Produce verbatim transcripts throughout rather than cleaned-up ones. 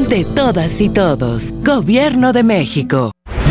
de todas y todos. Gobierno de México.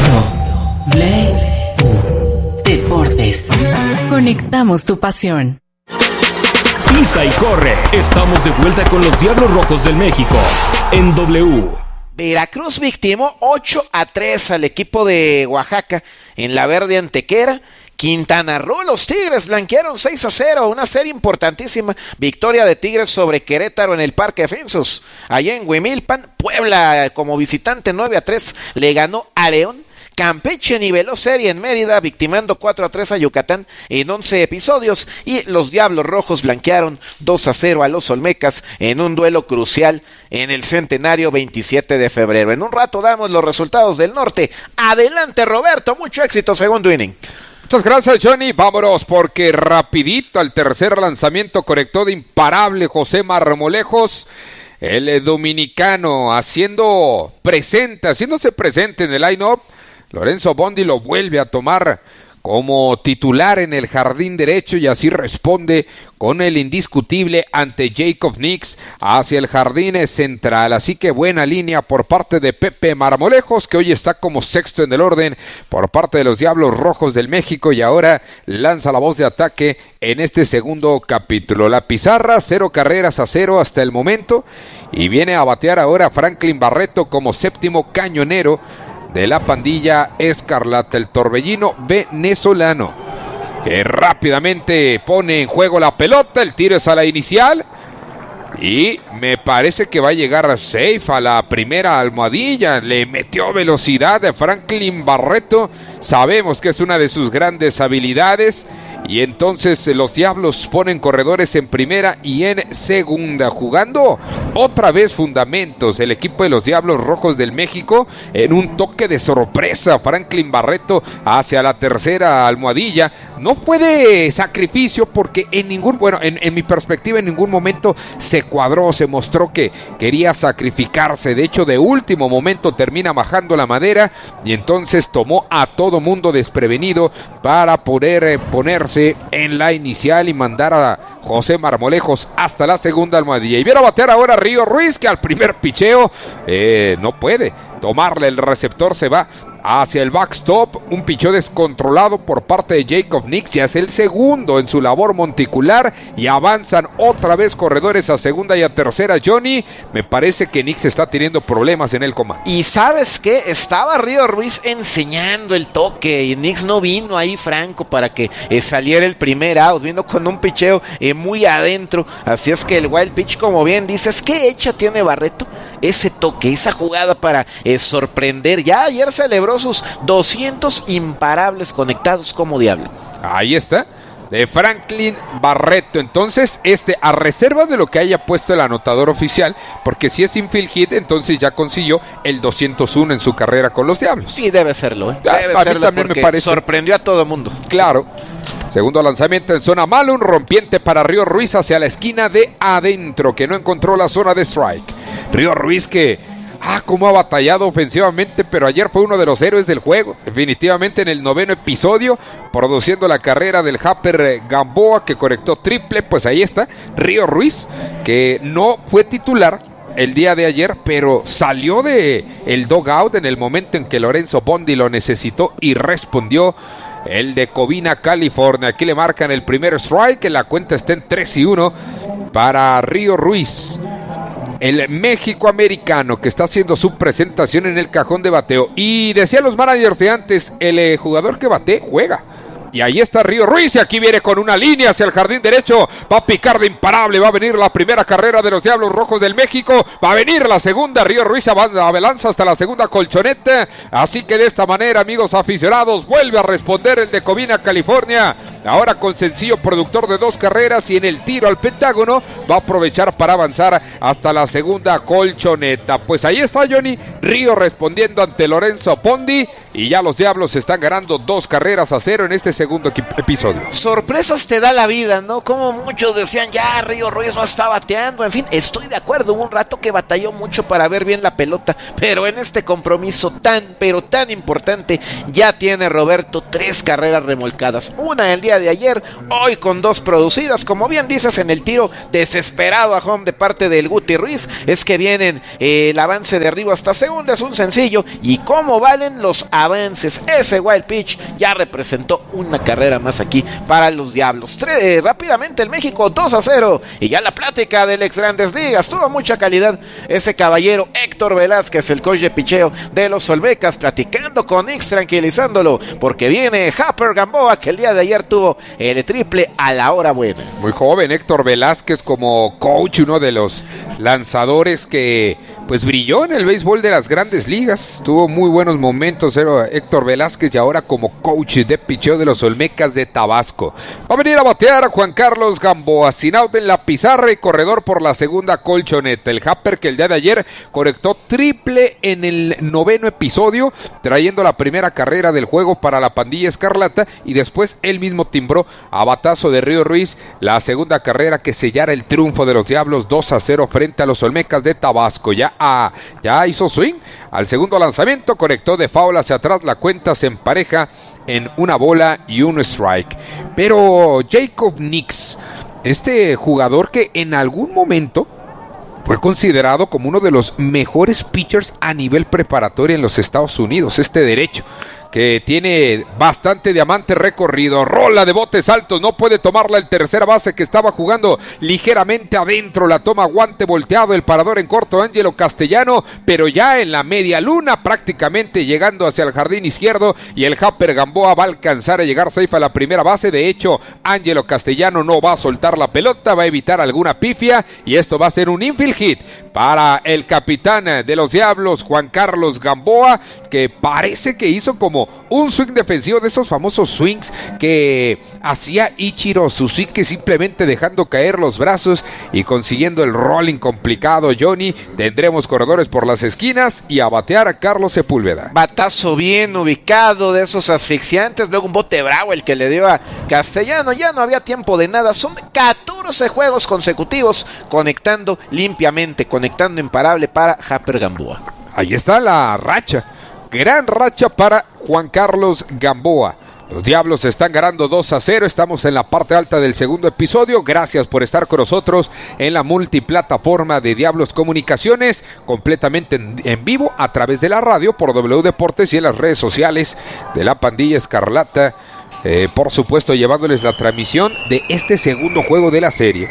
W Deportes. Conectamos tu pasión. Pisa y corre. Estamos de vuelta con los Diablos Rojos del México en W. Veracruz victimó ocho a tres al equipo de Oaxaca en la Verde Antequera. Quintana Roo, los Tigres blanquearon seis a cero, una serie importantísima, victoria de Tigres sobre Querétaro en el Parque Defensos, allá en Huimilpan. Puebla como visitante nueve a tres le ganó a León. Campeche niveló serie en Mérida, victimando cuatro a tres a Yucatán en once episodios, y los Diablos Rojos blanquearon dos a cero a los Olmecas en un duelo crucial en el centenario veintisiete de febrero. En un rato damos los resultados del norte. Adelante, Roberto, mucho éxito, segundo inning. Muchas gracias, Johnny. Vámonos, porque rapidito al tercer lanzamiento conectó de imparable José Marmolejos, el dominicano, haciendo presente, haciéndose presente en el line-up. Lorenzo Bondi lo vuelve a tomar como titular en el jardín derecho y así responde con el indiscutible ante Jacob Nix hacia el jardín central. Así que buena línea por parte de Pepe Marmolejos, que hoy está como sexto en el orden por parte de los Diablos Rojos del México, y ahora lanza la voz de ataque en este segundo capítulo. La pizarra, cero carreras a cero hasta el momento, y viene a batear ahora Franklin Barreto como séptimo cañonero de la pandilla escarlata, el torbellino venezolano, que rápidamente pone en juego la pelota. El tiro es a la inicial y me parece que va a llegar a safe a la primera almohadilla. Le metió velocidad de Franklin Barreto, sabemos que es una de sus grandes habilidades, y entonces los Diablos ponen corredores en primera y en segunda, jugando otra vez fundamentos el equipo de los Diablos Rojos del México en un toque de sorpresa. Franklin Barreto hacia la tercera almohadilla. No fue de sacrificio porque en ningún, bueno, en, en mi perspectiva en ningún momento se cuadró, se mostró que quería sacrificarse. De hecho, de último momento termina bajando la madera y entonces tomó a todo mundo desprevenido para poder eh, ponerse en la inicial y mandar a José Marmolejos hasta la segunda almohadilla. Y viene a batear ahora Río Ruiz, que al primer picheo eh, no puede tomarle el receptor, se va hacia el backstop. Un picheo descontrolado por parte de Jacob Nix, ya es el segundo en su labor monticular, y avanzan otra vez corredores a segunda y a tercera. Johnny, me parece que Nix está teniendo problemas en el comando. Y ¿sabes qué? Estaba Río Ruiz enseñando el toque y Nix no vino ahí franco para que eh, saliera el primer out, vino con un picheo eh, muy adentro. Así es que el wild pitch, como bien dices, ¿qué hecha tiene Barreto? Ese toque, esa jugada para eh, sorprender. Ya ayer celebró sus doscientos imparables conectados como diablo. Ahí está, de Franklin Barreto. Entonces, este, a reserva de lo que haya puesto el anotador oficial, porque si es infield hit, entonces ya consiguió el doscientos uno en su carrera con los Diablos. Sí, debe serlo, ¿eh? Debe a, a serlo, mí también me parece. Sorprendió a todo el mundo. Claro. Segundo lanzamiento en zona mala, un rompiente para Río Ruiz hacia la esquina de adentro, que no encontró la zona de strike. Río Ruiz que, ah, cómo ha batallado ofensivamente, pero ayer fue uno de los héroes del juego, definitivamente en el noveno episodio, produciendo la carrera del Happer Gamboa, que conectó triple. Pues ahí está, Río Ruiz, que no fue titular el día de ayer, pero salió de el dugout en el momento en que Lorenzo Bondi lo necesitó y respondió. El de Covina, California. Aquí le marcan el primer strike. La cuenta está en tres y uno para Río Ruiz, el México-americano, que está haciendo su presentación en el cajón de bateo. Y decían los managers de antes, el eh, jugador que bate juega. Y ahí está Río Ruiz, y aquí viene con una línea hacia el jardín derecho, va a picar de imparable, va a venir la primera carrera de los Diablos Rojos del México, va a venir la segunda. Río Ruiz avanza hasta la segunda colchoneta, así que de esta manera, amigos aficionados, vuelve a responder el de Covina, California, ahora con sencillo productor de dos carreras, y en el tiro al pentágono va a aprovechar para avanzar hasta la segunda colchoneta. Pues ahí está, Johnny, Río respondiendo ante Lorenzo Bondi, y ya los Diablos están ganando dos carreras a cero en este segundo segundo episodio. Sorpresas te da la vida, ¿no? Como muchos decían, ya Río Ruiz no está bateando, en fin, estoy de acuerdo, hubo un rato que batalló mucho para ver bien la pelota, pero en este compromiso tan, pero tan importante, ya tiene Roberto tres carreras remolcadas, una el día de ayer, hoy con dos producidas, como bien dices, en el tiro desesperado a home de parte del Guti Ruiz, es que vienen eh, el avance de arriba hasta segunda, es un sencillo, y cómo valen los avances, ese wild pitch ya representó una carrera más aquí para los Diablos. Tre- eh, rápidamente el México dos a cero, y ya la plática del ex Grandes Ligas, tuvo mucha calidad ese caballero Héctor Velázquez, el coach de picheo de los Olmecas, platicando con Nix, tranquilizándolo, porque viene Harper Gamboa, que el día de ayer tuvo el triple a la hora buena. Muy joven Héctor Velázquez como coach, uno de los lanzadores que pues brilló en el béisbol de las Grandes Ligas, tuvo muy buenos momentos era Héctor Velázquez, y ahora como coach de picheo de los Olmecas de Tabasco. Va a venir a batear a Juan Carlos Gamboa, sin out en la pizarra y corredor por la segunda colchoneta. El Happer que el día de ayer conectó triple en el noveno episodio, trayendo la primera carrera del juego para la pandilla escarlata, y después él mismo timbró a batazo de Río Ruiz la segunda carrera que sellara el triunfo de los Diablos dos a cero frente a los Olmecas de Tabasco. Ya, ah, ya hizo swing al segundo lanzamiento, conectó de foul hacia atrás, la cuenta se empareja en una bola y un strike. Pero Jacob Nix, este jugador que en algún momento fue considerado como uno de los mejores pitchers a nivel preparatorio en los Estados Unidos, este derecho, que tiene bastante diamante recorrido, rola de botes altos, no puede tomarla el tercera base que estaba jugando ligeramente adentro, la toma guante volteado, el parador en corto Ángelo Castellano, pero ya en la media luna, prácticamente llegando hacia el jardín izquierdo, y el Harper Gamboa va a alcanzar a llegar safe a la primera base. De hecho, Ángelo Castellano no va a soltar la pelota, va a evitar alguna pifia, y esto va a ser un infield hit para el capitán de los Diablos, Juan Carlos Gamboa, que parece que hizo como un swing defensivo de esos famosos swings que hacía Ichiro Suzuki, simplemente dejando caer los brazos y consiguiendo el rolling complicado. Johnny, tendremos corredores por las esquinas y a batear a Carlos Sepúlveda. Batazo bien ubicado, de esos asfixiantes, luego un bote bravo el que le dio a Castellano, ya no había tiempo de nada, son catorce juegos consecutivos conectando limpiamente, conectando imparable para Harper Gamboa. Ahí está la racha, gran racha para Juan Carlos Gamboa. Los Diablos están ganando dos a cero, estamos en la parte alta del segundo episodio. Gracias por estar con nosotros en la multiplataforma de Diablos Comunicaciones, completamente en, en vivo a través de la radio por W Deportes y en las redes sociales de la pandilla escarlata. Eh, por supuesto, llevándoles la transmisión de este segundo juego de la serie.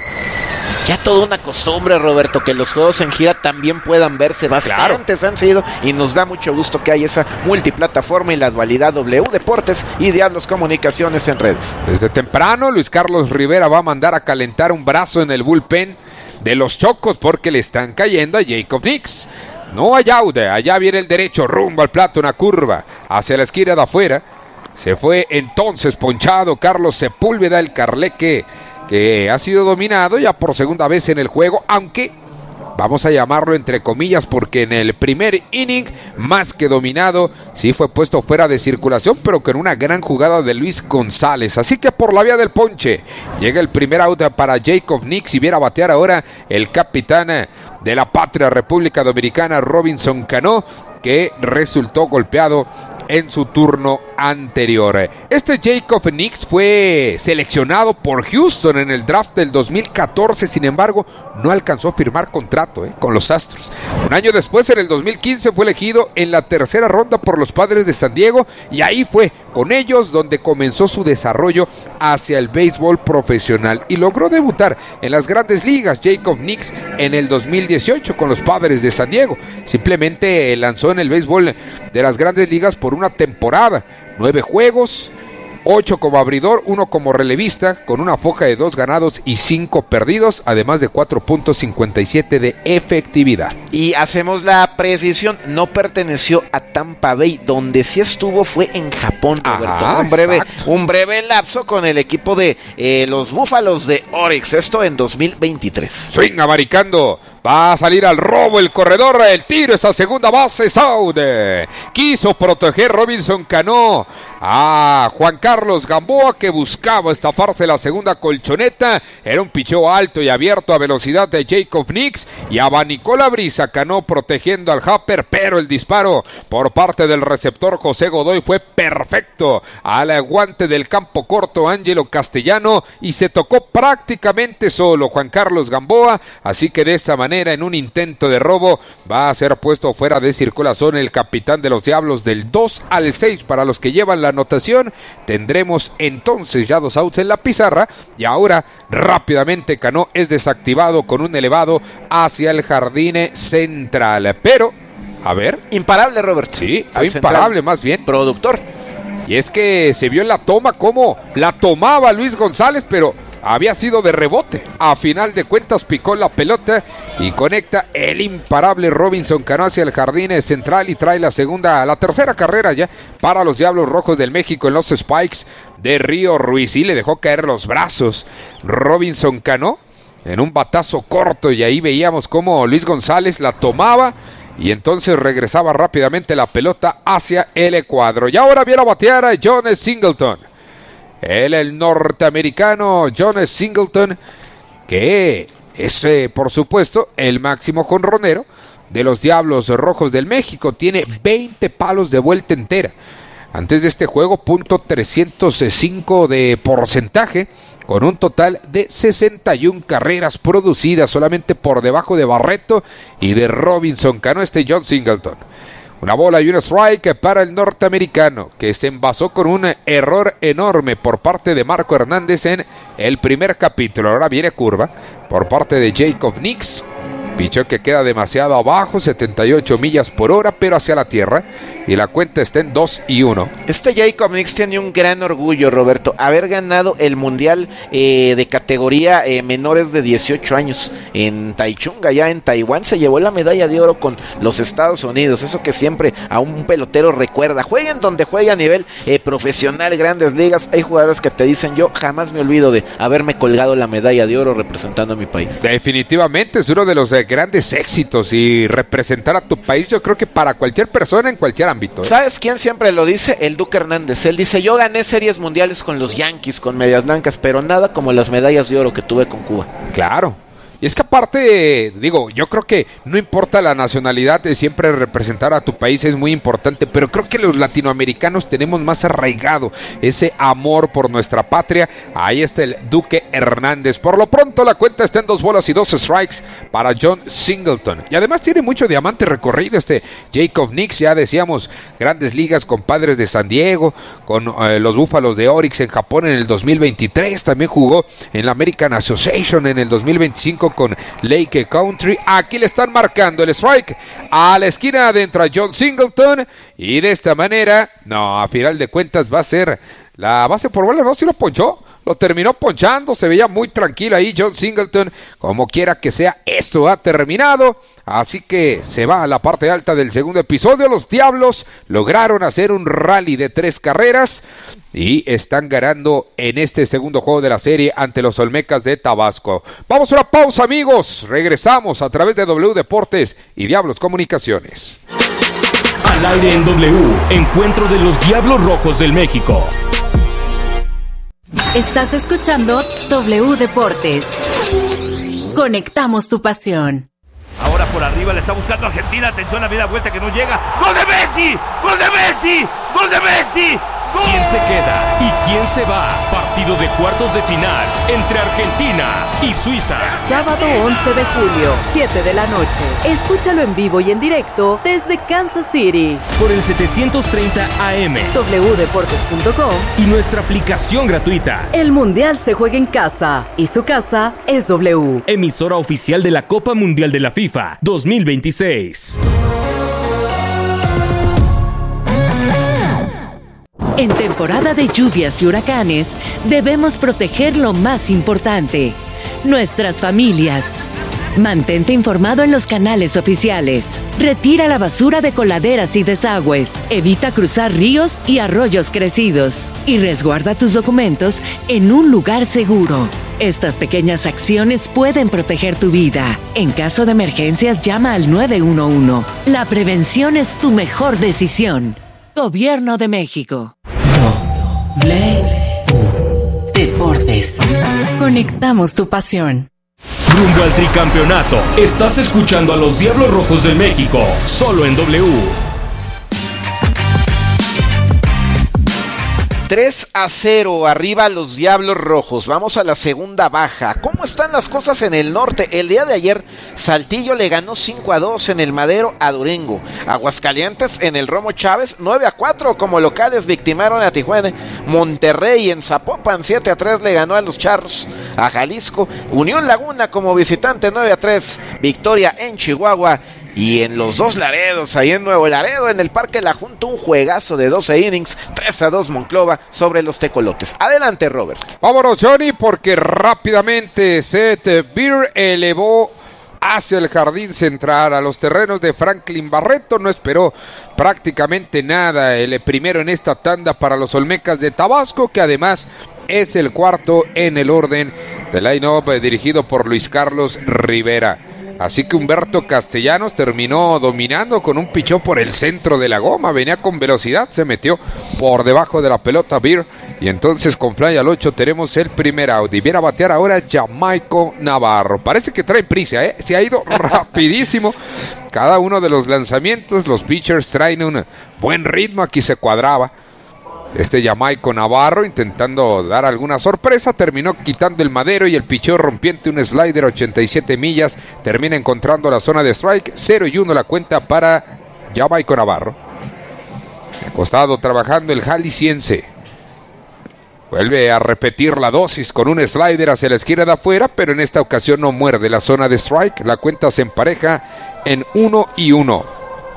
Ya toda una costumbre, Roberto, que los juegos en gira también puedan verse. Bastantes claro. han sido, y nos da mucho gusto que haya esa multiplataforma y la dualidad W Deportes y Diablos Comunicaciones en redes. Desde temprano, Luis Carlos Rivera va a mandar a calentar un brazo en el bullpen de los Chocos porque le están cayendo a Jacob Nix. No hay aude, allá viene el derecho, rumbo al plato, una curva hacia la esquina de afuera. Se fue entonces ponchado Carlos Sepúlveda, el carleque, que ha sido dominado ya por segunda vez en el juego, aunque vamos a llamarlo entre comillas porque en el primer inning, más que dominado, sí fue puesto fuera de circulación, pero con una gran jugada de Luis González. Así que por la vía del ponche llega el primer out para Jacob Nix y viene a batear ahora el capitán de la patria República Dominicana, Robinson Cano, que resultó golpeado en su turno anterior. Este Jacob Nix fue seleccionado por Houston en el draft del dos mil catorce, sin embargo no alcanzó a firmar contrato eh, con los Astros. Un año después, en el dos mil quince, fue elegido en la tercera ronda por los Padres de San Diego, y ahí fue con ellos donde comenzó su desarrollo hacia el béisbol profesional y logró debutar en las Grandes Ligas. Jacob Nix en el dos mil dieciocho con los Padres de San Diego simplemente lanzó en el béisbol de las Grandes Ligas por una temporada, nueve juegos, ocho como abridor, uno como relevista, con una foja de dos ganados y cinco perdidos, además de cuatro punto cincuenta y siete de efectividad. Y hacemos la precisión, no perteneció a Tampa Bay, donde sí estuvo fue en Japón, Roberto. Ajá, un breve, un breve lapso con el equipo de eh, los Búfalos de Oryx, esto en dos mil veintitrés. Swing abaricando Va a salir al robo el corredor. El tiro, esa segunda base, Saude. Quiso proteger Robinson Cano a Juan Carlos Gamboa, que buscaba estafarse la segunda colchoneta. Era un picheo alto y abierto a velocidad de Jacob Nix y abanicó la brisa. Cano protegiendo al Happer, pero el disparo por parte del receptor José Godoy fue perfecto al guante del campo corto Ángelo Castellano y se tocó prácticamente solo Juan Carlos Gamboa. Así que de esta manera, en un intento de robo, va a ser puesto fuera de circulación el capitán de los Diablos. Del dos al seis para los que llevan la anotación. Tendremos entonces ya dos outs en la pizarra y ahora rápidamente Cano es desactivado con un elevado hacia el jardín central. Pero, a ver. Imparable, Robert. Sí, fue imparable más bien. Productor. Y es que se vio en la toma cómo la tomaba Luis González, pero había sido de rebote. A final de cuentas picó la pelota y conecta el imparable Robinson Cano hacia el jardín central y trae la segunda, la tercera carrera ya para los Diablos Rojos del México en los Spikes de Río Ruiz. Y le dejó caer los brazos Robinson Cano en un batazo corto y ahí veíamos cómo Luis González la tomaba y entonces regresaba rápidamente la pelota hacia el cuadro. Y ahora viene a batear a John Singleton. El, el norteamericano John Singleton, que es, eh, por supuesto, el máximo jonronero de los Diablos Rojos del México. Tiene veinte palos de vuelta entera. Antes de este juego, punto trescientos cinco de porcentaje, con un total de sesenta y una carreras producidas, solamente por debajo de Barreto y de Robinson Cano, este John Singleton. Una bola y un strike para el norteamericano, que se envasó con un error enorme por parte de Marco Hernández en el primer capítulo. Ahora viene curva por parte de Jacob Nix. Pichó que queda demasiado abajo, setenta y ocho millas por hora, pero hacia la tierra. Y la cuenta está en dos y uno. Este Jacob Nix tiene un gran orgullo, Roberto. Haber ganado el mundial eh, de categoría eh, menores de dieciocho años en Taichung, allá en Taiwán. Se llevó la medalla de oro con los Estados Unidos. Eso que siempre a un pelotero recuerda. Jueguen donde juegue a nivel eh, profesional, grandes ligas. Hay jugadores que te dicen: yo jamás me olvido de haberme colgado la medalla de oro representando a mi país. Definitivamente es uno de los eh, grandes éxitos, y representar a tu país, yo creo que para cualquier persona en cualquier ámbito, ¿eh? ¿Sabes quién siempre lo dice? El Duque Hernández. Él dice: yo gané series mundiales con los Yankees, con medias blancas, pero nada como las medallas de oro que tuve con Cuba. Claro. Y es que aparte, digo, yo creo que no importa la nacionalidad, de siempre representar a tu país es muy importante, pero creo que los latinoamericanos tenemos más arraigado ese amor por nuestra patria. Ahí está el Duque Hernández. Por lo pronto la cuenta está en dos bolas y dos strikes para John Singleton. Y además tiene mucho diamante recorrido este Jacob Nix. Ya decíamos, grandes ligas con Padres de San Diego, con eh, los Búfalos de Orix en Japón en el dos mil veintitrés. También jugó en la American Association en el dos mil veinticinco con Lake Country. Aquí le están marcando el strike a la esquina adentro a John Singleton, y de esta manera, no, a final de cuentas va a ser la base por bola. No, si lo ponchó, lo terminó ponchando, se veía muy tranquilo ahí John Singleton. Como quiera que sea, esto ha terminado, así que se va a la parte alta del segundo episodio. Los Diablos lograron hacer un rally de tres carreras y están ganando en este segundo juego de la serie ante los Olmecas de Tabasco. Vamos a una pausa, amigos. Regresamos a través de W Deportes y Diablos Comunicaciones. Al aire en W, encuentro de los Diablos Rojos del México. Estás escuchando W Deportes. Conectamos tu pasión. Ahora por arriba le está buscando Argentina. Atención, a media vuelta que no llega. ¡Gol de Messi! ¡Gol de Messi! ¡Gol de Messi! ¡Gol! ¿Quién se queda y quién se va? Partido de cuartos de final entre Argentina y Suiza. Sábado once de julio, siete de la noche. Escúchalo en vivo y en directo desde Kansas City. Por el setecientos treinta A M, w deportes punto com y nuestra aplicación gratuita. El Mundial se juega en casa y su casa es W. Emisora oficial de la Copa Mundial de la FIFA dos mil veintiséis. En temporada de lluvias y huracanes, debemos proteger lo más importante: nuestras familias. Mantente informado en los canales oficiales. Retira la basura de coladeras y desagües. Evita cruzar ríos y arroyos crecidos. Y resguarda tus documentos en un lugar seguro. Estas pequeñas acciones pueden proteger tu vida. En caso de emergencias, llama al nueve uno uno. La prevención es tu mejor decisión. Gobierno de México. W Deportes. Conectamos tu pasión. Rumbo al tricampeonato. Estás escuchando a los Diablos Rojos del México, solo en W. tres a cero, arriba los Diablos Rojos. Vamos a la segunda baja. ¿Cómo están las cosas en el norte? El día de ayer, Saltillo le ganó cinco a dos en el Madero a Durango. Aguascalientes en el Romo Chávez, nueve a cuatro como locales victimaron a Tijuana. Monterrey en Zapopan, siete a tres le ganó a los Charros a Jalisco. Unión Laguna como visitante, nueve a tres. Victoria en Chihuahua. Y en los dos Laredos, ahí en Nuevo Laredo, en el Parque La Junta, un juegazo de doce innings, tres a dos Monclova sobre los Tecolotes. Adelante, Robert. Vámonos, Johnny, porque rápidamente Seth Beer elevó hacia el jardín central a los terrenos de Franklin Barreto. No esperó prácticamente nada el primero en esta tanda para los Olmecas de Tabasco, que además es el cuarto en el orden del line-up dirigido por Luis Carlos Rivera. Así que Humberto Castellanos terminó dominando con un pichón por el centro de la goma. Venía con velocidad, se metió por debajo de la pelota Beer. Y entonces con fly al ocho tenemos el primer out. Y viene a batear ahora Jamaico Navarro. Parece que trae prisa, ¿eh? Se ha ido rapidísimo. Cada uno de los lanzamientos, los pitchers traen un buen ritmo. Aquí se cuadraba este Jamaico Navarro intentando dar alguna sorpresa, terminó quitando el madero y el picheo rompiente, un slider ochenta y siete millas, termina encontrando la zona de strike, cero y uno la cuenta para Jamaico Navarro. Acostado trabajando el jalisciense, vuelve a repetir la dosis con un slider hacia la izquierda de afuera, pero en esta ocasión no muerde la zona de strike, la cuenta se empareja en uno y uno.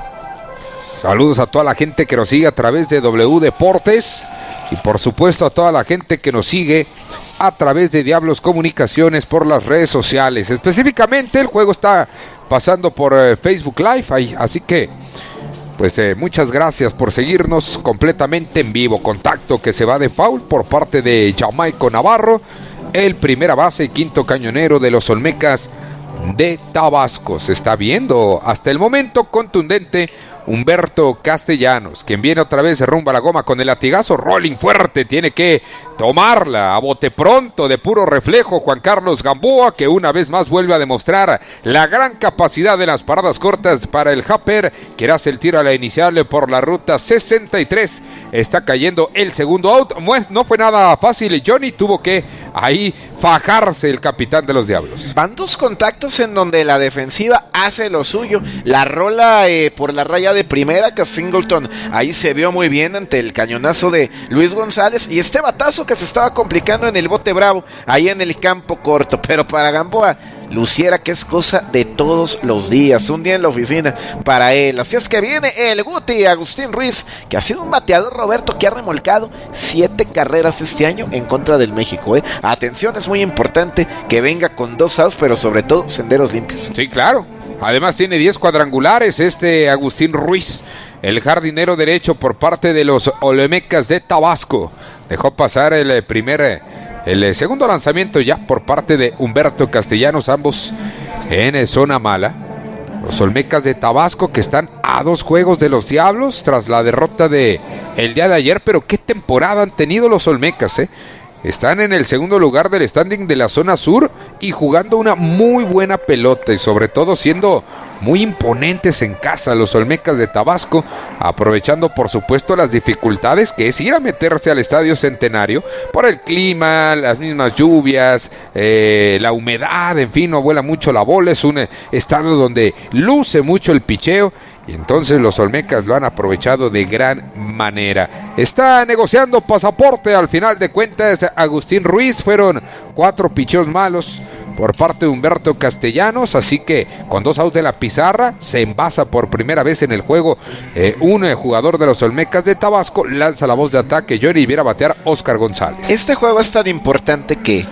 Saludos a toda la gente que nos sigue a través de W Deportes y por supuesto a toda la gente que nos sigue a través de Diablos Comunicaciones por las redes sociales. Específicamente el juego está pasando por eh, Facebook Live, así que pues eh, muchas gracias por seguirnos completamente en vivo. Contacto que se va de foul por parte de Jamaico Navarro, el primera base y quinto cañonero de los Olmecas de Tabasco. Se está viendo hasta el momento contundente Humberto Castellanos, quien viene otra vez rumbo a la goma con el latigazo, rolling fuerte, tiene que tomarla a bote pronto, de puro reflejo, Juan Carlos Gamboa, que una vez más vuelve a demostrar la gran capacidad de las paradas cortas para el Happer, que hace el tiro a la inicial por la ruta sesenta y tres, está cayendo el segundo out. No fue nada fácil, Johnny, tuvo que ahí fajarse el capitán de los Diablos. Van dos contactos en donde la defensiva hace lo suyo, la rola eh, por la raya de primera, que Singleton ahí se vio muy bien ante el cañonazo de Luis González, y este batazo que se estaba complicando en el bote bravo, ahí en el campo corto, pero para Gamboa luciera que es cosa de todos los días, un día en la oficina para él. Así es que viene el Guti, Agustín Ruiz, que ha sido un bateador, Roberto, que ha remolcado siete carreras este año en contra del México, ¿eh? Atención, es muy importante que venga con dos outs, pero sobre todo senderos limpios. Sí, claro. Además tiene diez cuadrangulares este Agustín Ruiz, el jardinero derecho por parte de los Olmecas de Tabasco. Dejó pasar el primer, el segundo lanzamiento ya por parte de Humberto Castellanos, ambos en zona mala. Los Olmecas de Tabasco que están a dos juegos de los Diablos tras la derrota de el día de ayer, pero qué temporada han tenido los Olmecas, ¿eh? Están en el segundo lugar del standing de la zona sur y jugando una muy buena pelota y sobre todo siendo muy imponentes en casa los Olmecas de Tabasco, aprovechando por supuesto las dificultades que es ir a meterse al Estadio Centenario por el clima, las mismas lluvias, eh, la humedad, en fin, no vuela mucho la bola, es un estadio donde luce mucho el picheo. Y entonces los Olmecas lo han aprovechado de gran manera. Está negociando pasaporte al final de cuentas Agustín Ruiz. Fueron cuatro picheos malos por parte de Humberto Castellanos. Así que con dos outs de la pizarra se envasa por primera vez en el juego eh, un eh, jugador de los Olmecas de Tabasco. Lanza la voz de ataque Johnny y viene a batear Oscar González. Este juego es tan importante que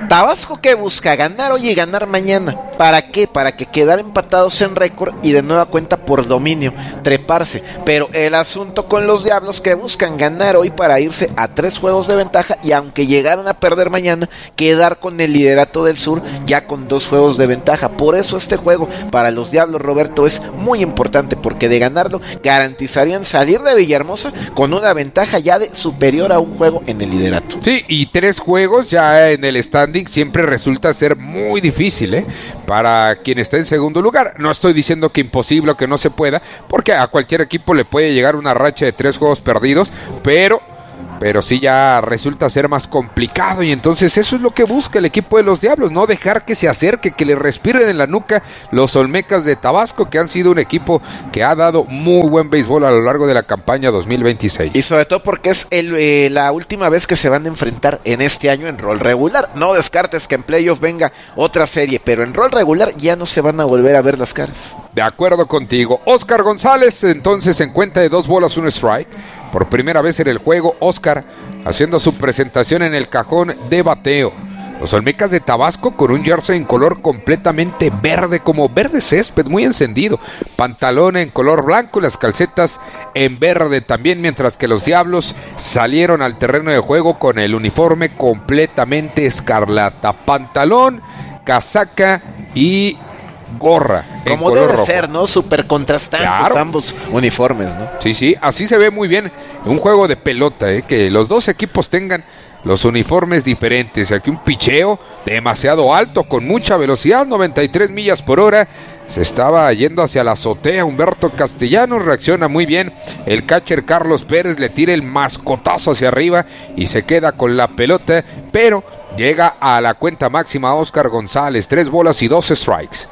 Tabasco que busca ganar hoy y ganar mañana. ¿Para qué? Para que quedar empatados en récord y de nueva cuenta por dominio, treparse. Pero el asunto con los Diablos que buscan ganar hoy para irse a tres juegos de ventaja y aunque llegaran a perder mañana, quedar con el liderato del sur ya con dos juegos de ventaja. Por eso este juego para los Diablos, Roberto, es muy importante porque de ganarlo garantizarían salir de Villahermosa con una ventaja ya de superior a un juego en el liderato. Sí, y tres juegos ya en el standing siempre resulta ser muy difícil, ¿eh? Para quien está en segundo lugar. No estoy diciendo que imposible o que no se pueda, porque a cualquier equipo le puede llegar una racha de tres juegos perdidos, pero... pero sí ya resulta ser más complicado y entonces eso es lo que busca el equipo de los Diablos, no dejar que se acerque, que le respiren en la nuca los Olmecas de Tabasco, que han sido un equipo que ha dado muy buen béisbol a lo largo de la campaña dos mil veintiséis. Y sobre todo porque es el, eh, la última vez que se van a enfrentar en este año en rol regular. No descartes que en playoff venga otra serie, pero en rol regular ya no se van a volver a ver las caras. De acuerdo contigo. Oscar González entonces en cuenta de dos bolas, un strike. Por primera vez en el juego, Oscar haciendo su presentación en el cajón de bateo. Los Olmecas de Tabasco con un jersey en color completamente verde, como verde césped, muy encendido. Pantalón en color blanco y las calcetas en verde también, mientras que los Diablos salieron al terreno de juego con el uniforme completamente escarlata. Pantalón, casaca y gorra. Como debe rojo. Ser, ¿no? Súper contrastantes, claro. Ambos uniformes, ¿no? Sí, sí, así se ve muy bien un juego de pelota, ¿eh? Que los dos equipos tengan los uniformes diferentes. Aquí un picheo demasiado alto, con mucha velocidad, noventa y tres millas por hora. Se estaba yendo hacia la azotea. Humberto Castellanos reacciona muy bien. El catcher Carlos Pérez le tira el mascotazo hacia arriba y se queda con la pelota, pero llega a la cuenta máxima Oscar González. Tres bolas y dos strikes.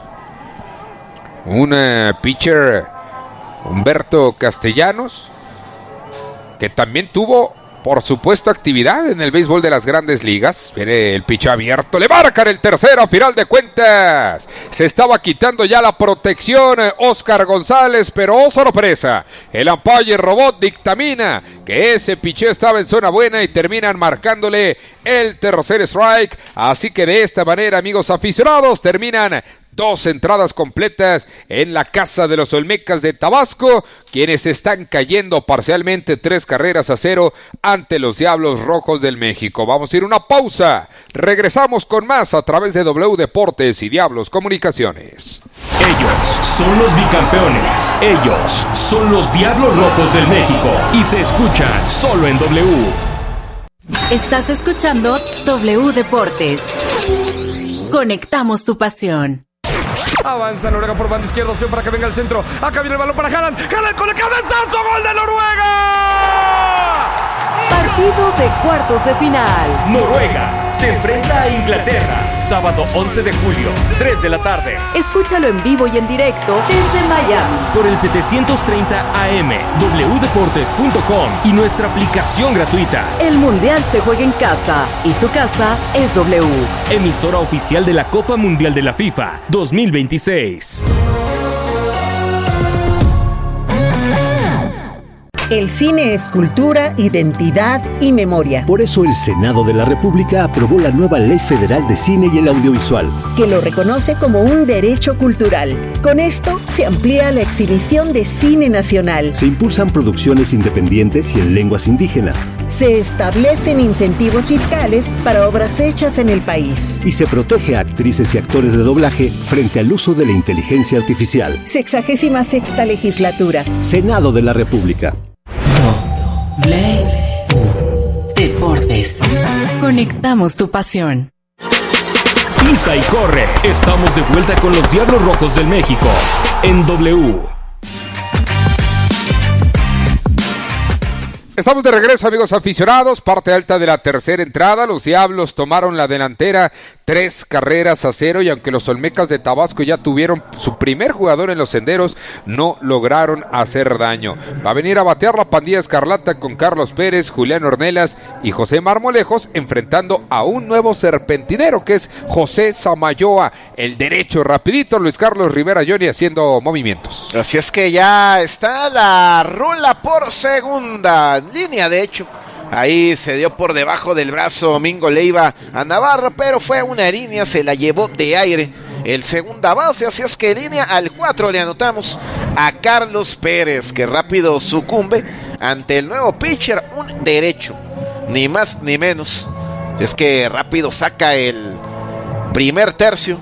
Un uh, pitcher Humberto Castellanos, que también tuvo, por supuesto, actividad en el béisbol de las grandes ligas. Viene el pitch abierto, le marcan el tercero, a final de cuentas se estaba quitando ya la protección Oscar González, pero oh sorpresa, el umpire robot dictamina que ese pitcheo estaba en zona buena y terminan marcándole el tercer strike. Así que de esta manera, amigos aficionados, terminan dos entradas completas en la casa de los Olmecas de Tabasco, quienes están cayendo parcialmente tres carreras a cero ante los Diablos Rojos del México. Vamos a ir a una pausa. Regresamos con más a través de W Deportes y Diablos Comunicaciones. Ellos son los bicampeones. Ellos son los Diablos Rojos del México. Y se escuchan solo en W. Estás escuchando W Deportes. Conectamos tu pasión. Avanza Noruega por banda izquierda, opción para que venga al centro. Acá viene el balón para Haaland. Haaland con el cabezazo, gol de Noruega. Partido de cuartos de final. Noruega se enfrenta a Inglaterra. Sábado once de julio, tres de la tarde. Escúchalo en vivo y en directo desde Miami. Por el setecientos treinta A M, w deportes punto com y nuestra aplicación gratuita. El Mundial se juega en casa y su casa es W. Emisora oficial de la Copa Mundial de la FIFA dos mil veintiséis. El cine es cultura, identidad y memoria. Por eso el Senado de la República aprobó la nueva Ley Federal de Cine y el Audiovisual, que lo reconoce como un derecho cultural. Con esto se amplía la exhibición de cine nacional. Se impulsan producciones independientes y en lenguas indígenas. Se establecen incentivos fiscales para obras hechas en el país. Y se protege a actrices y actores de doblaje frente al uso de la inteligencia artificial. Sexagésima sexta legislatura. Senado de la República. W Deportes. Conectamos tu pasión. Pisa y corre. Estamos de vuelta con los Diablos Rojos del México en W. Estamos de regreso, amigos aficionados, parte alta de la tercera entrada. Los Diablos tomaron la delantera, tres carreras a cero, y aunque los Olmecas de Tabasco ya tuvieron su primer jugador en los senderos, no lograron hacer daño. Va a venir a batear la pandilla escarlata con Carlos Pérez, Julián Ornelas y José Marmolejos, enfrentando a un nuevo serpentinero que es José Samayoa, el derecho. Rapidito, Luis Carlos Rivera Johnny haciendo movimientos. Así es que ya está la rula por segunda línea, de hecho. Ahí se dio por debajo del brazo Mingo Leiva a Navarro, pero fue una línea, se la llevó de aire el segunda base, así es que línea al cuatro le anotamos a Carlos Pérez, que rápido sucumbe ante el nuevo pitcher, un derecho, ni más ni menos. Es que rápido saca el primer tercio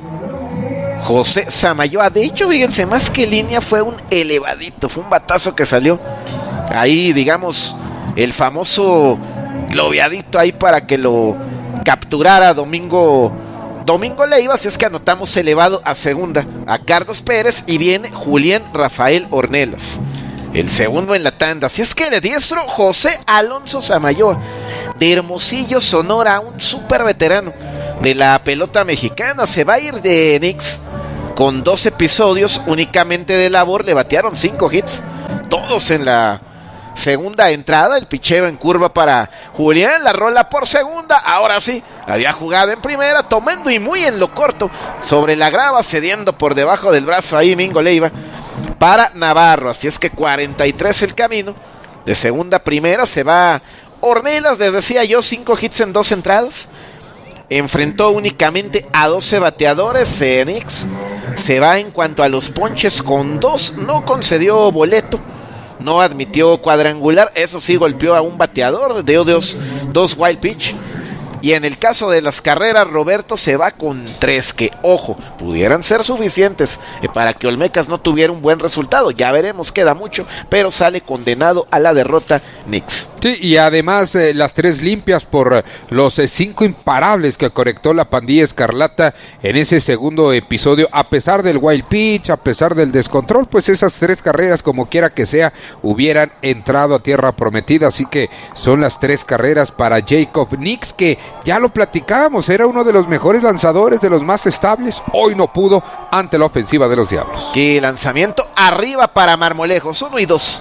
José Samayoa. De hecho, fíjense, más que línea fue un elevadito, fue un batazo que salió ahí, digamos, el famoso globeadito ahí para que lo capturara Domingo Domingo Leiva. Así es que anotamos elevado a segunda a Carlos Pérez y viene Julián Rafael Ornelas, el segundo en la tanda. Así es que de diestro José Alonso Samayoa, de Hermosillo, Sonora, un súper veterano de la pelota mexicana. Se va a ir de Knicks con dos episodios únicamente de labor. Le batearon cinco hits, todos en la segunda entrada. El picheo en curva para Julián, la rola por segunda. Ahora sí, había jugado en primera, tomando y muy en lo corto sobre la grava, cediendo por debajo del brazo ahí Mingo Leiva para Navarro. Así es que cuarenta y tres el camino. De segunda a primera se va Ornelas, les decía yo, cinco hits en dos entradas. Enfrentó únicamente a doce bateadores. Knicks se va en cuanto a los ponches con dos, no concedió boleto, no admitió cuadrangular, eso sí golpeó a un bateador, dio dos, dos wild pitch. Y en el caso de las carreras, Roberto se va con tres, que ojo, pudieran ser suficientes eh, para que Olmecas no tuviera un buen resultado. Ya veremos, queda mucho, pero sale condenado a la derrota Knicks. Sí, y además eh, las tres limpias por eh, los eh, cinco imparables que conectó la pandilla escarlata en ese segundo episodio, a pesar del wild pitch, a pesar del descontrol, pues esas tres carreras, como quiera que sea, hubieran entrado a tierra prometida. Así que son las tres carreras para Jacob Knicks, que ya lo platicábamos, era uno de los mejores lanzadores, de los más estables. Hoy no pudo ante la ofensiva de los Diablos. Qué lanzamiento arriba para Marmolejos, uno y dos.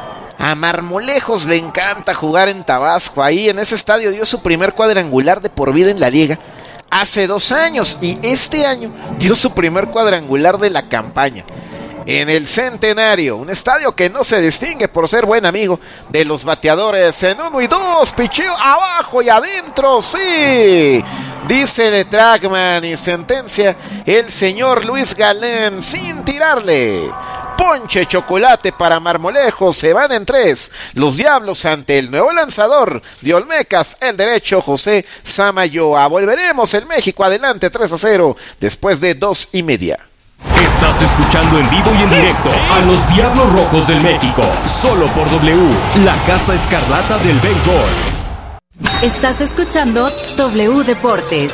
A Marmolejos le encanta jugar en Tabasco. Ahí en ese estadio dio su primer cuadrangular de por vida en la liga hace dos años, y este año dio su primer cuadrangular de la campaña en el Centenario, un estadio que no se distingue por ser buen amigo de los bateadores. En uno y dos, picheo abajo y adentro, sí, dice el Trackman, y sentencia el señor Luis Galén sin tirarle. Ponche chocolate para Marmolejos, se van en tres los Diablos ante el nuevo lanzador de Olmecas, el derecho José Samayoa. Volveremos en México adelante tres a cero después de dos y media. Estás escuchando en vivo y en directo a los Diablos Rojos del México, solo por W, la Casa Escarlata del Béisbol. Estás escuchando W Deportes.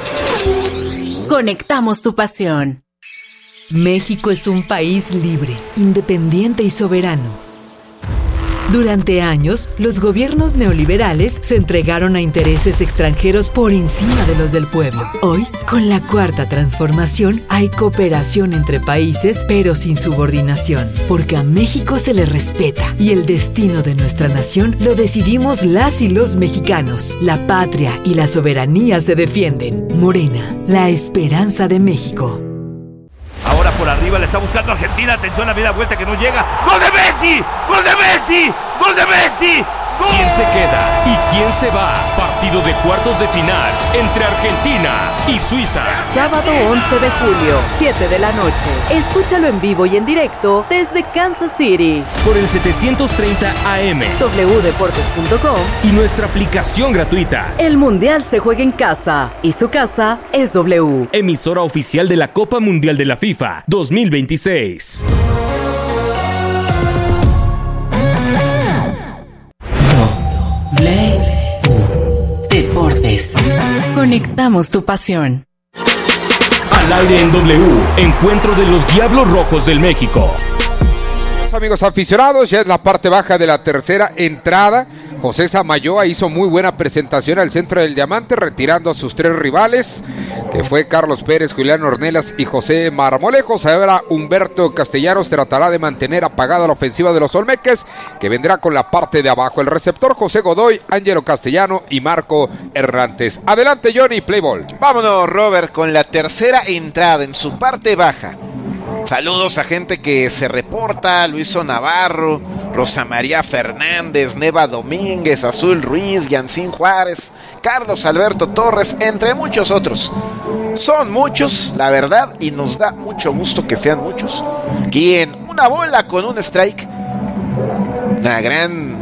Conectamos tu pasión. México es un país libre, independiente y soberano. Durante años, los gobiernos neoliberales se entregaron a intereses extranjeros por encima de los del pueblo. Hoy, con la cuarta transformación, hay cooperación entre países, pero sin subordinación, porque a México se le respeta y el destino de nuestra nación lo decidimos las y los mexicanos. La patria y la soberanía se defienden. Morena, la esperanza de México. Ahora por arriba le está buscando Argentina. Atención, a media vuelta que no llega. ¡Gol de Messi! ¡Gol de Messi! ¡Gol de Messi! ¡Gol! ¿Quién se queda y quién se va? Partido de cuartos de final entre Argentina y Suiza. Sábado once de julio, siete de la noche. Escúchalo en vivo y en directo desde Kansas City por el setecientos treinta A M, doble u deportes punto com y nuestra aplicación gratuita. El Mundial se juega en casa y su casa es W. Emisora oficial de la Copa Mundial de la FIFA dos mil veintiséis. W Deportes. Conectamos tu pasión. Al aire en W, encuentro de los Diablos Rojos del México. Amigos aficionados, ya es la parte baja de la tercera entrada. José Samayoa hizo muy buena presentación al centro del diamante, retirando a sus tres rivales, que fue Carlos Pérez, Julián Ornelas y José Marmolejos. Ahora Humberto Castellanos tratará de mantener apagada la ofensiva de los Olmecas, que vendrá con la parte de abajo. El receptor José Godoy, Ángelo Castellano y Marco Hernández. Adelante, Johnny, play ball. Vámonos, Robert, con la tercera entrada en su parte baja. Saludos a gente que se reporta: Luiso Navarro, Rosa María Fernández, Neva Domínguez, Azul Ruiz, Yancín Juárez, Carlos Alberto Torres, entre muchos otros. Son muchos, la verdad, y nos da mucho gusto que sean muchos. Aquí en Una Bola con un Strike, una gran,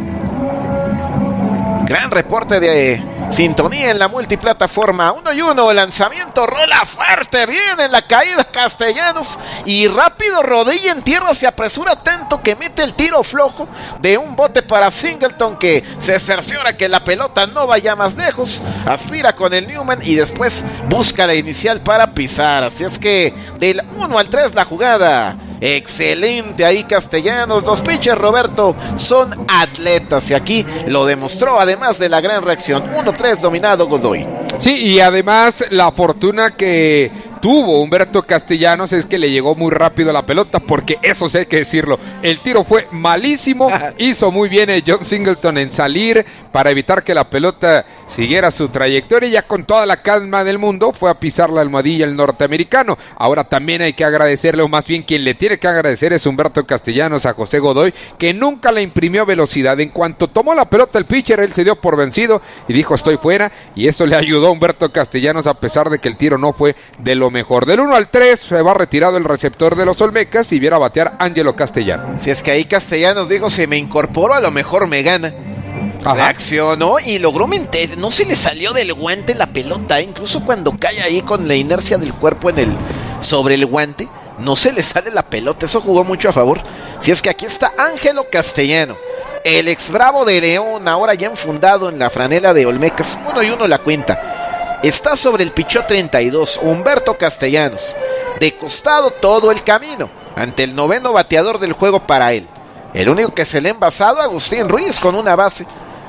gran reporte de sintonía en la multiplataforma. Uno y uno, lanzamiento, rola fuerte, viene en la caída Castellanos y rápido rodilla en tierra, se apresura tanto que mete el tiro flojo de un bote para Singleton, que se cerciora que la pelota no vaya más lejos, aspira con el Newman y después busca la inicial para pisar. Así es que del uno al tres la jugada. Excelente ahí Castellanos. Los pitchers, Roberto, son atletas y aquí lo demostró, además de la gran reacción. uno tres dominado Godoy. Sí, y además la fortuna que tuvo Humberto Castellanos es que le llegó muy rápido la pelota, porque eso sí hay que decirlo, el tiro fue malísimo. Hizo muy bien el John Singleton en salir para evitar que la pelota siguiera su trayectoria, y ya con toda la calma del mundo fue a pisar la almohadilla el norteamericano. Ahora también hay que agradecerle, o más bien quien le tiene que agradecer es Humberto Castellanos a José Godoy, que nunca le imprimió velocidad. En cuanto tomó la pelota el pitcher, él se dio por vencido y dijo estoy fuera, y eso le ayudó a Humberto Castellanos, a pesar de que el tiro no fue de lo mejor. Del uno al tres se va retirado el receptor de los Olmecas y viene a batear Ángelo Castellanos. Si es que ahí Castellanos dijo, se me incorporó, a lo mejor me gana. Ajá. Reaccionó y logró meter, no se le salió del guante la pelota, ¿eh? Incluso cuando cae ahí con la inercia del cuerpo en el sobre el guante, no se le sale la pelota, eso jugó mucho a favor. Si es que aquí está Ángelo Castellano, el ex Bravo de León, ahora ya enfundado en la franela de Olmecas. Uno y uno la cuenta. Está sobre el pichó treinta y dos, Humberto Castellanos. De costado todo el camino, ante el noveno bateador del juego para él. El único que se le ha envasado, Agustín Ruiz, con una base.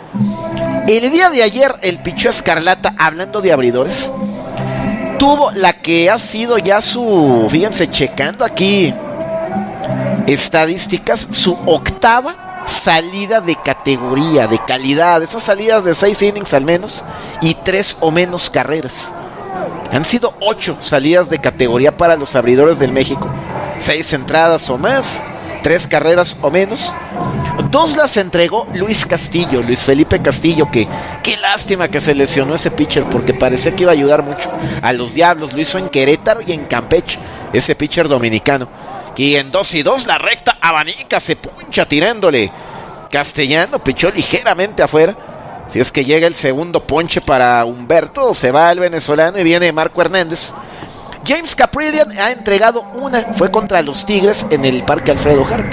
El día de ayer, el pichó Escarlata, hablando de abridores, tuvo la que ha sido ya su, fíjense, checando aquí estadísticas, su octava salida de categoría, de calidad, esas salidas de seis innings al menos y tres o menos carreras. Han sido ocho salidas de categoría para los abridores del México, seis entradas o más, tres carreras o menos. Dos las entregó Luis Castillo, Luis Felipe Castillo, que qué lástima que se lesionó ese pitcher, porque parecía que iba a ayudar mucho a los Diablos. Lo hizo en Querétaro y en Campeche, ese pitcher dominicano. Y en dos y dos la recta abanica, se puncha tirándole. Castellano pichó ligeramente afuera. Si es que llega el segundo ponche para Humberto, se va el venezolano y viene Marco Hernández. James Caprillion ha entregado una, fue contra los Tigres en el Parque Alfredo Harp.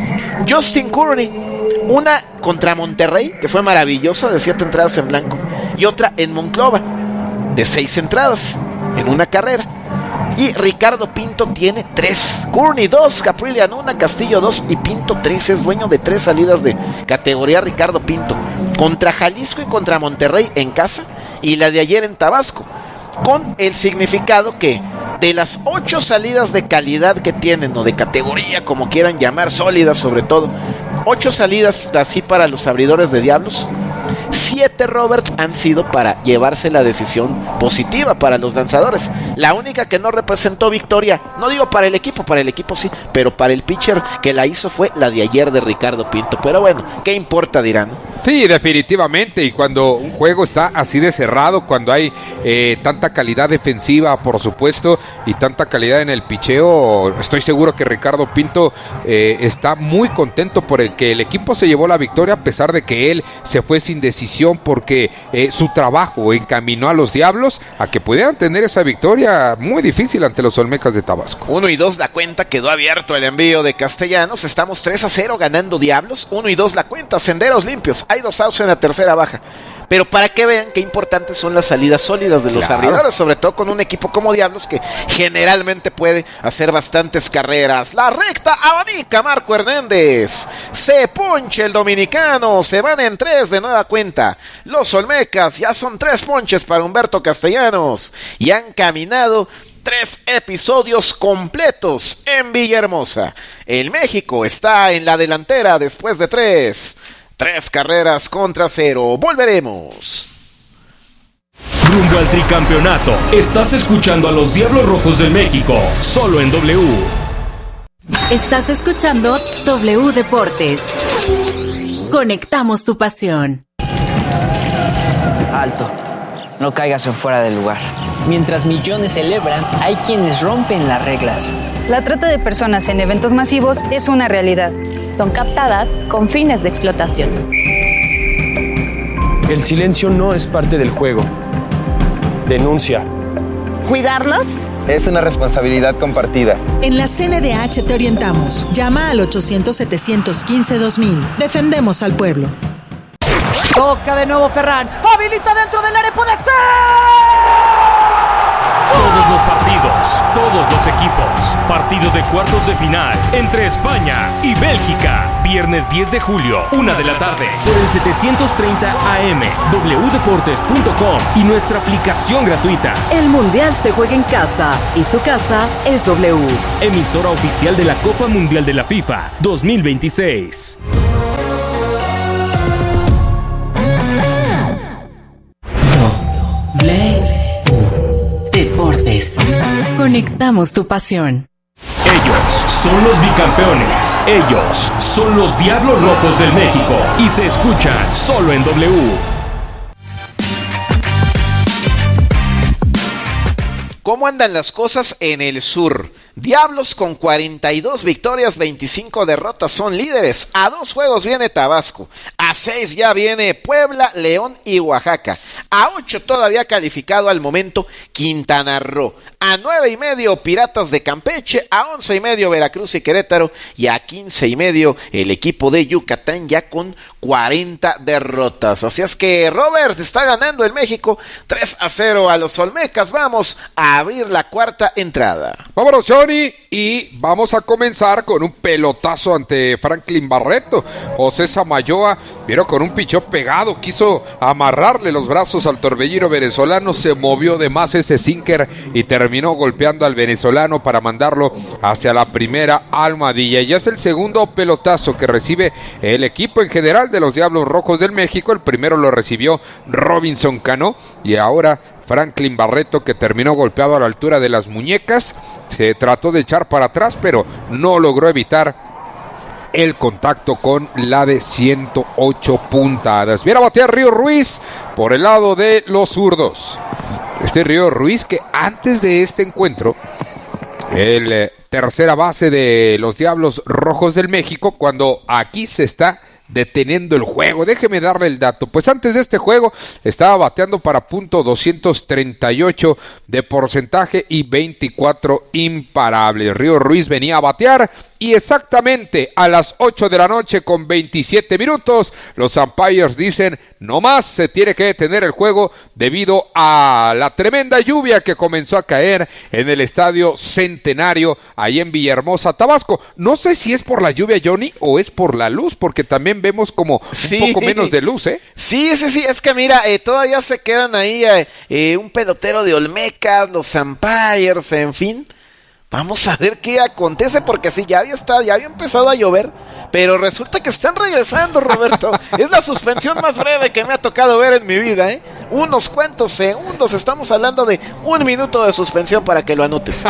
Justin Courtney, una contra Monterrey, que fue maravillosa, de siete entradas en blanco, y otra en Monclova, de seis entradas en una carrera. Y Ricardo Pinto tiene tres. Courtney dos, Caprillion una, Castillo dos y Pinto tres. Es dueño de tres salidas de categoría Ricardo Pinto. Contra Jalisco y contra Monterrey en casa, y la de ayer en Tabasco. Con el significado que de las ocho salidas de calidad que tienen, o de categoría, como quieran llamar, sólidas sobre todo, ocho salidas así para los abridores de Diablos, siete, Robert, han sido para llevarse la decisión positiva para los lanzadores. La única que no representó victoria, no digo para el equipo, para el equipo sí, pero para el pitcher que la hizo fue la de ayer de Ricardo Pinto. Pero bueno, ¿qué importa, dirán? Sí, definitivamente, y cuando un juego está así de cerrado, cuando hay eh, tanta calidad defensiva, por supuesto, y tanta calidad en el picheo, estoy seguro que Ricardo Pinto eh, está muy contento por el que el equipo se llevó la victoria, a pesar de que él se fue sin decisión, porque eh, su trabajo encaminó a los Diablos a que pudieran tener esa victoria muy difícil ante los Olmecas de Tabasco. Uno y dos la cuenta, quedó abierto el envío de Castellanos, estamos tres a cero ganando Diablos. Uno y dos la cuenta, senderos limpios, hay dos outs en la tercera baja. Pero para que vean qué importantes son las salidas sólidas de los claro. abridores, sobre todo con un equipo como Diablos, que generalmente puede hacer bastantes carreras. La recta abanica Marco Hernández, se ponche el dominicano, se van en tres de nueva cuenta. Los Olmecas ya son tres ponches para Humberto Castellanos y han caminado tres episodios completos en Villahermosa. El México está en la delantera después de tres. Tres carreras contra cero. Volveremos. Rumbo al tricampeonato. Estás escuchando a los Diablos Rojos del México, solo en W. Estás escuchando W Deportes. Conectamos tu pasión. Alto, no caigas en fuera del lugar. Mientras millones celebran, hay quienes rompen las reglas. La trata de personas en eventos masivos es una realidad. Son captadas con fines de explotación. El silencio no es parte del juego. Denuncia. ¿Cuidarlos? Es una responsabilidad compartida. En la C N D H te orientamos. Llama al ochocientos, setecientos quince, dos mil. Defendemos al pueblo. Toca de nuevo Ferran. Habilita dentro del área. ¡Puede ser! Todos los partidos, todos los equipos. Partido de cuartos de final entre España y Bélgica. Viernes diez de julio, una de la tarde. Por el setecientos treinta A M, w deportes punto com y nuestra aplicación gratuita. El Mundial se juega en casa y su casa es W. Emisora oficial de la Copa Mundial de la FIFA dos mil veintiséis. Deportes. Conectamos tu pasión. Ellos son los bicampeones. Ellos son los Diablos Rojos del México. Y se escuchan solo en W. ¿Cómo andan las cosas en el sur? Diablos con cuarenta y dos victorias, veinticinco derrotas, son líderes. A dos juegos viene Tabasco. A seis ya viene Puebla, León y Oaxaca. A ocho todavía calificado al momento Quintana Roo. A nueve y medio Piratas de Campeche. A once y medio Veracruz y Querétaro. Y a quince y medio el equipo de Yucatán ya con cuarenta derrotas. Así es que Robert está ganando en México tres a cero a los Olmecas. Vamos a abrir la cuarta entrada. Vámonos, Johnny, y vamos a comenzar con un pelotazo ante Franklin Barreto. José Samayoa, vieron con un pichón pegado, quiso amarrarle los brazos al torbellino venezolano, se movió de más ese sinker y terminó golpeando al venezolano para mandarlo hacia la primera almohadilla. Ya es el segundo pelotazo que recibe el equipo en general de los Diablos Rojos del México. El primero lo recibió Robinson Cano y ahora Franklin Barreto, que terminó golpeado a la altura de las muñecas. Se trató de echar para atrás, pero no logró evitar el contacto con la de ciento ocho puntadas. Viene a batear Río Ruiz por el lado de los zurdos. Este Río Ruiz que antes de este encuentro, el eh, tercera base de los Diablos Rojos del México, cuando aquí se está deteniendo el juego. Déjeme darle el dato. Pues antes de este juego estaba bateando para punto doscientos treinta y ocho de porcentaje y veinticuatro imparables. Río Ruiz venía a batear y exactamente a las ocho de la noche con veintisiete minutos los umpires dicen no más, se tiene que detener el juego debido a la tremenda lluvia que comenzó a caer en el Estadio Centenario ahí en Villahermosa, Tabasco. No sé si es por la lluvia, Johnny, o es por la luz, porque también vemos como sí. un poco menos de luz, ¿eh? Sí, sí, sí, es que mira, eh, todavía se quedan ahí eh, eh, un pelotero de Olmecas, los umpires, en fin. Vamos a ver qué acontece, porque sí, ya había estado, ya había empezado a llover, pero resulta que están regresando, Roberto. Es la suspensión más breve que me ha tocado ver en mi vida, ¿eh? Unos cuantos segundos, estamos hablando de un minuto de suspensión para que lo anotes.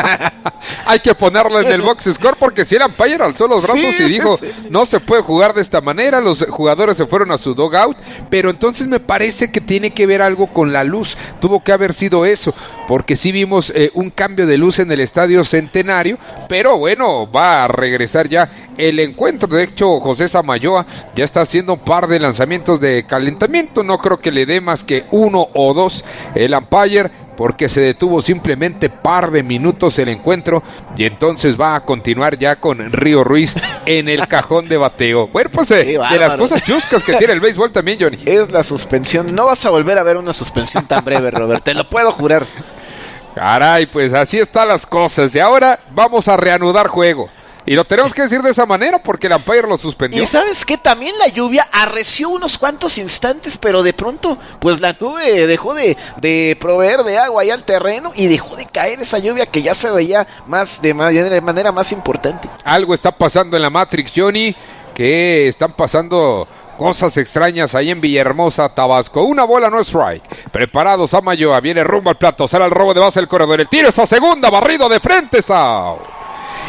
Hay que ponerlo en el box score, porque si el umpire alzó los brazos sí, y dijo, sí, sí. no se puede jugar de esta manera, los jugadores se fueron a su dugout, pero entonces me parece que tiene que ver algo con la luz, tuvo que haber sido eso, porque sí vimos eh, un cambio de luz en el estadio Centenario, pero bueno, va a regresar ya el encuentro. De hecho, José Samayoa ya está haciendo un par de lanzamientos de calentamiento, no creo que le dé más que uno o dos el umpire, porque se detuvo simplemente par de minutos el encuentro y entonces va a continuar ya con Río Ruiz en el cajón de bateo. Bueno, pues eh, de las cosas chuscas que tiene el béisbol también, Johnny. Es la suspensión, no vas a volver a ver una suspensión tan breve, Robert, te lo puedo jurar. Caray, pues así están las cosas. Y ahora vamos a reanudar juego. Y lo tenemos que decir de esa manera porque el umpire lo suspendió. Y ¿sabes qué? También la lluvia arreció unos cuantos instantes, pero de pronto, pues la nube dejó de, de proveer de agua ahí al terreno y dejó de caer esa lluvia que ya se veía más de, de manera más importante. Algo está pasando en la Matrix, Johnny, que están pasando cosas extrañas ahí en Villahermosa, Tabasco. Una bola, no strike. Preparado Samayoa, viene rumbo al plato, sale al robo de base del corredor. El tiro es a segunda, barrido de frente, Sao.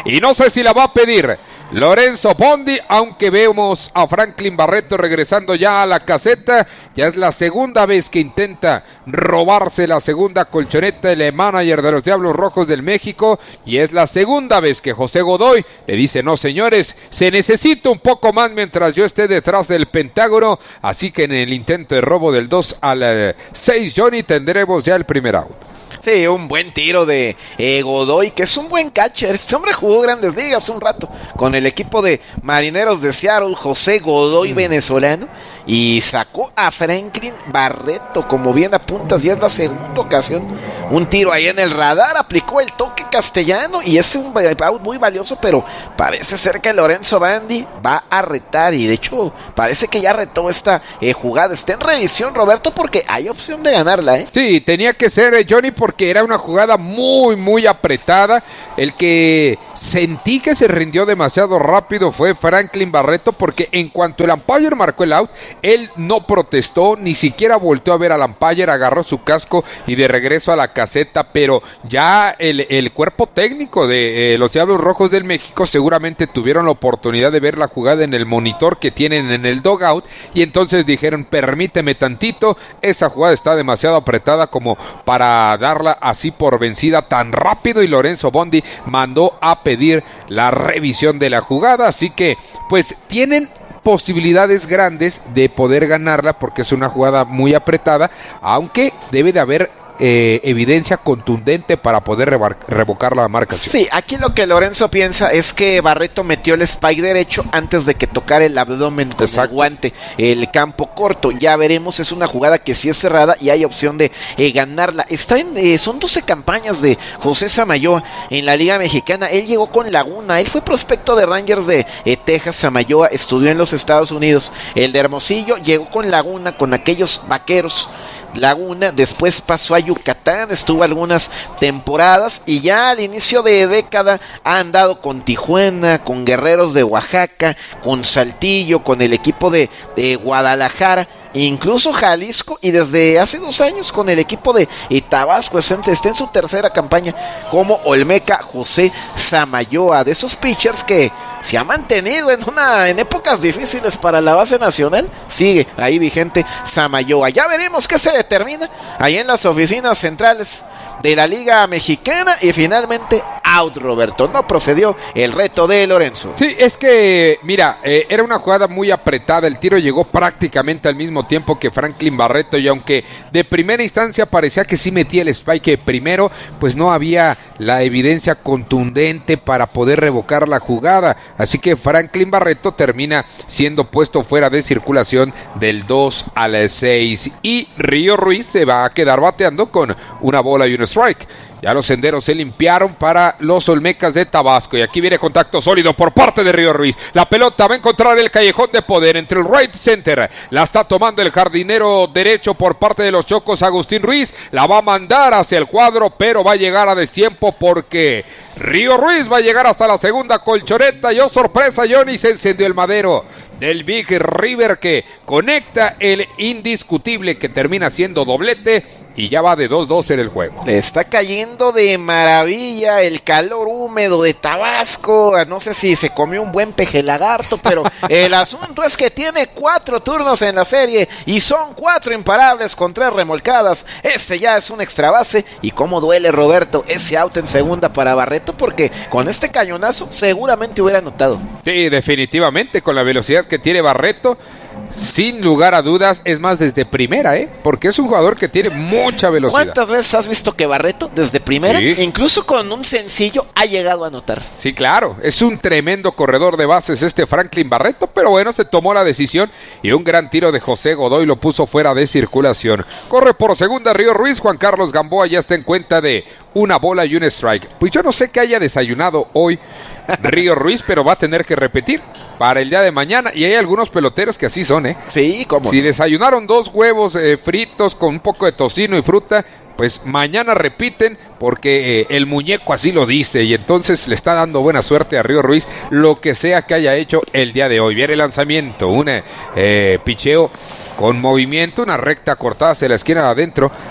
y no sé si la va a pedir Lorenzo Bondi, aunque vemos a Franklin Barreto regresando ya a la caseta. Ya es la segunda vez que intenta robarse la segunda colchoneta el manager de los Diablos Rojos del México, y es la segunda vez que José Godoy le dice: no señores, se necesita un poco más mientras yo esté detrás del Pentágono. Así que en el intento de robo del dos al seis, Johnny, tendremos ya el primer out. Sí, un buen tiro de eh, Godoy, que es un buen catcher. Este hombre jugó Grandes Ligas un rato con el equipo de Marineros de Seattle, José Godoy, mm. venezolano, y sacó a Franklin Barreto, como bien apuntas, y es la segunda ocasión. Un tiro ahí en el radar, aplicó el toque castellano, y es un out muy valioso, pero parece ser que Lorenzo Bondi va a retar, y de hecho parece que ya retó esta eh, jugada. Está en revisión, Roberto, porque hay opción de ganarla, ¿eh? Sí, tenía que ser, eh, Johnny, porque que era una jugada muy muy apretada. El que sentí que se rindió demasiado rápido fue Franklin Barreto, porque en cuanto el umpire marcó el out, él no protestó, ni siquiera volteó a ver al umpire, agarró su casco y de regreso a la caseta. Pero ya el, el cuerpo técnico de eh, los Diablos Rojos del México seguramente tuvieron la oportunidad de ver la jugada en el monitor que tienen en el dugout, y entonces dijeron: permíteme tantito, esa jugada está demasiado apretada como para dar así por vencida tan rápido, y Lorenzo Bondi mandó a pedir la revisión de la jugada. Así que pues tienen posibilidades grandes de poder ganarla, porque es una jugada muy apretada, aunque debe de haber Eh, evidencia contundente para poder rebar- revocar la marcación. Sí, aquí lo que Lorenzo piensa es que Barreto metió el spike derecho antes de que tocara el abdomen con Exacto. el guante, el campo corto. Ya veremos, es una jugada que sí es cerrada y hay opción de eh, ganarla. Está en, eh, son doce campañas de José Samayoa en la Liga Mexicana. Él llegó con Laguna, él fue prospecto de Rangers de eh, Texas. Samayoa estudió en los Estados Unidos. El de Hermosillo llegó con Laguna, con aquellos Vaqueros Laguna, después pasó a Yucatán, estuvo algunas temporadas, y ya al inicio de década ha andado con Tijuana, con Guerreros de Oaxaca, con Saltillo, con el equipo de, de Guadalajara, incluso Jalisco, y desde hace dos años con el equipo de Tabasco. Está en su tercera campaña como Olmeca José Samayoa, de esos pitchers que se ha mantenido en una en épocas difíciles para la base nacional. Sigue ahí vigente Samayoa. Ya veremos qué se determina ahí en las oficinas centrales de la Liga Mexicana, y finalmente out, Roberto. No procedió el reto de Lorenzo. Sí, es que mira, eh, era una jugada muy apretada. El tiro llegó prácticamente al mismo tiempo que Franklin Barreto, y aunque de primera instancia parecía que sí metía el spike primero, pues no había la evidencia contundente para poder revocar la jugada. Así que Franklin Barreto termina siendo puesto fuera de circulación del dos al seis, y Río Ruiz se va a quedar bateando con una bola y un strike. Ya los senderos se limpiaron para los Olmecas de Tabasco, y aquí viene contacto sólido por parte de Río Ruiz. La pelota va a encontrar el callejón de poder entre el right center. La está tomando el jardinero derecho por parte de los Chocos, Agustín Ruiz. La va a mandar hacia el cuadro, pero va a llegar a destiempo, porque Río Ruiz va a llegar hasta la segunda colchoneta. Y oh sorpresa, Johnny, se encendió el madero del Big River, que conecta el indiscutible, que termina siendo doblete, y ya va de dos dos en el juego. Le está cayendo de maravilla el calor húmedo de Tabasco. No sé si se comió un buen peje lagarto, pero el asunto es que tiene cuatro turnos en la serie y son cuatro imparables con tres remolcadas. Este ya es un extra base, y cómo duele, Roberto, ese out en segunda para Barreto, porque con este cañonazo seguramente hubiera anotado. Sí, definitivamente, con la velocidad que tiene Barreto, sin lugar a dudas, es más, desde primera, ¿eh? Porque es un jugador que tiene mucha velocidad. ¿Cuántas veces has visto que Barreto, desde primera, sí, incluso con un sencillo, ha llegado a anotar? Sí, claro, es un tremendo corredor de bases este Franklin Barreto, pero bueno, se tomó la decisión, y un gran tiro de José Godoy lo puso fuera de circulación. Corre por segunda Río Ruiz, Juan Carlos Gamboa ya está en cuenta de una bola y un strike. Pues yo no sé qué haya desayunado hoy Río Ruiz, pero va a tener que repetir para el día de mañana, y hay algunos peloteros que así son, ¿eh? Sí, ¿cómo? Si desayunaron dos huevos eh, fritos con un poco de tocino y fruta, pues mañana repiten, porque eh, el muñeco así lo dice, y entonces le está dando buena suerte a Río Ruiz, lo que sea que haya hecho el día de hoy. Viene el lanzamiento, un eh, picheo con movimiento, una recta cortada hacia la esquina de adentro.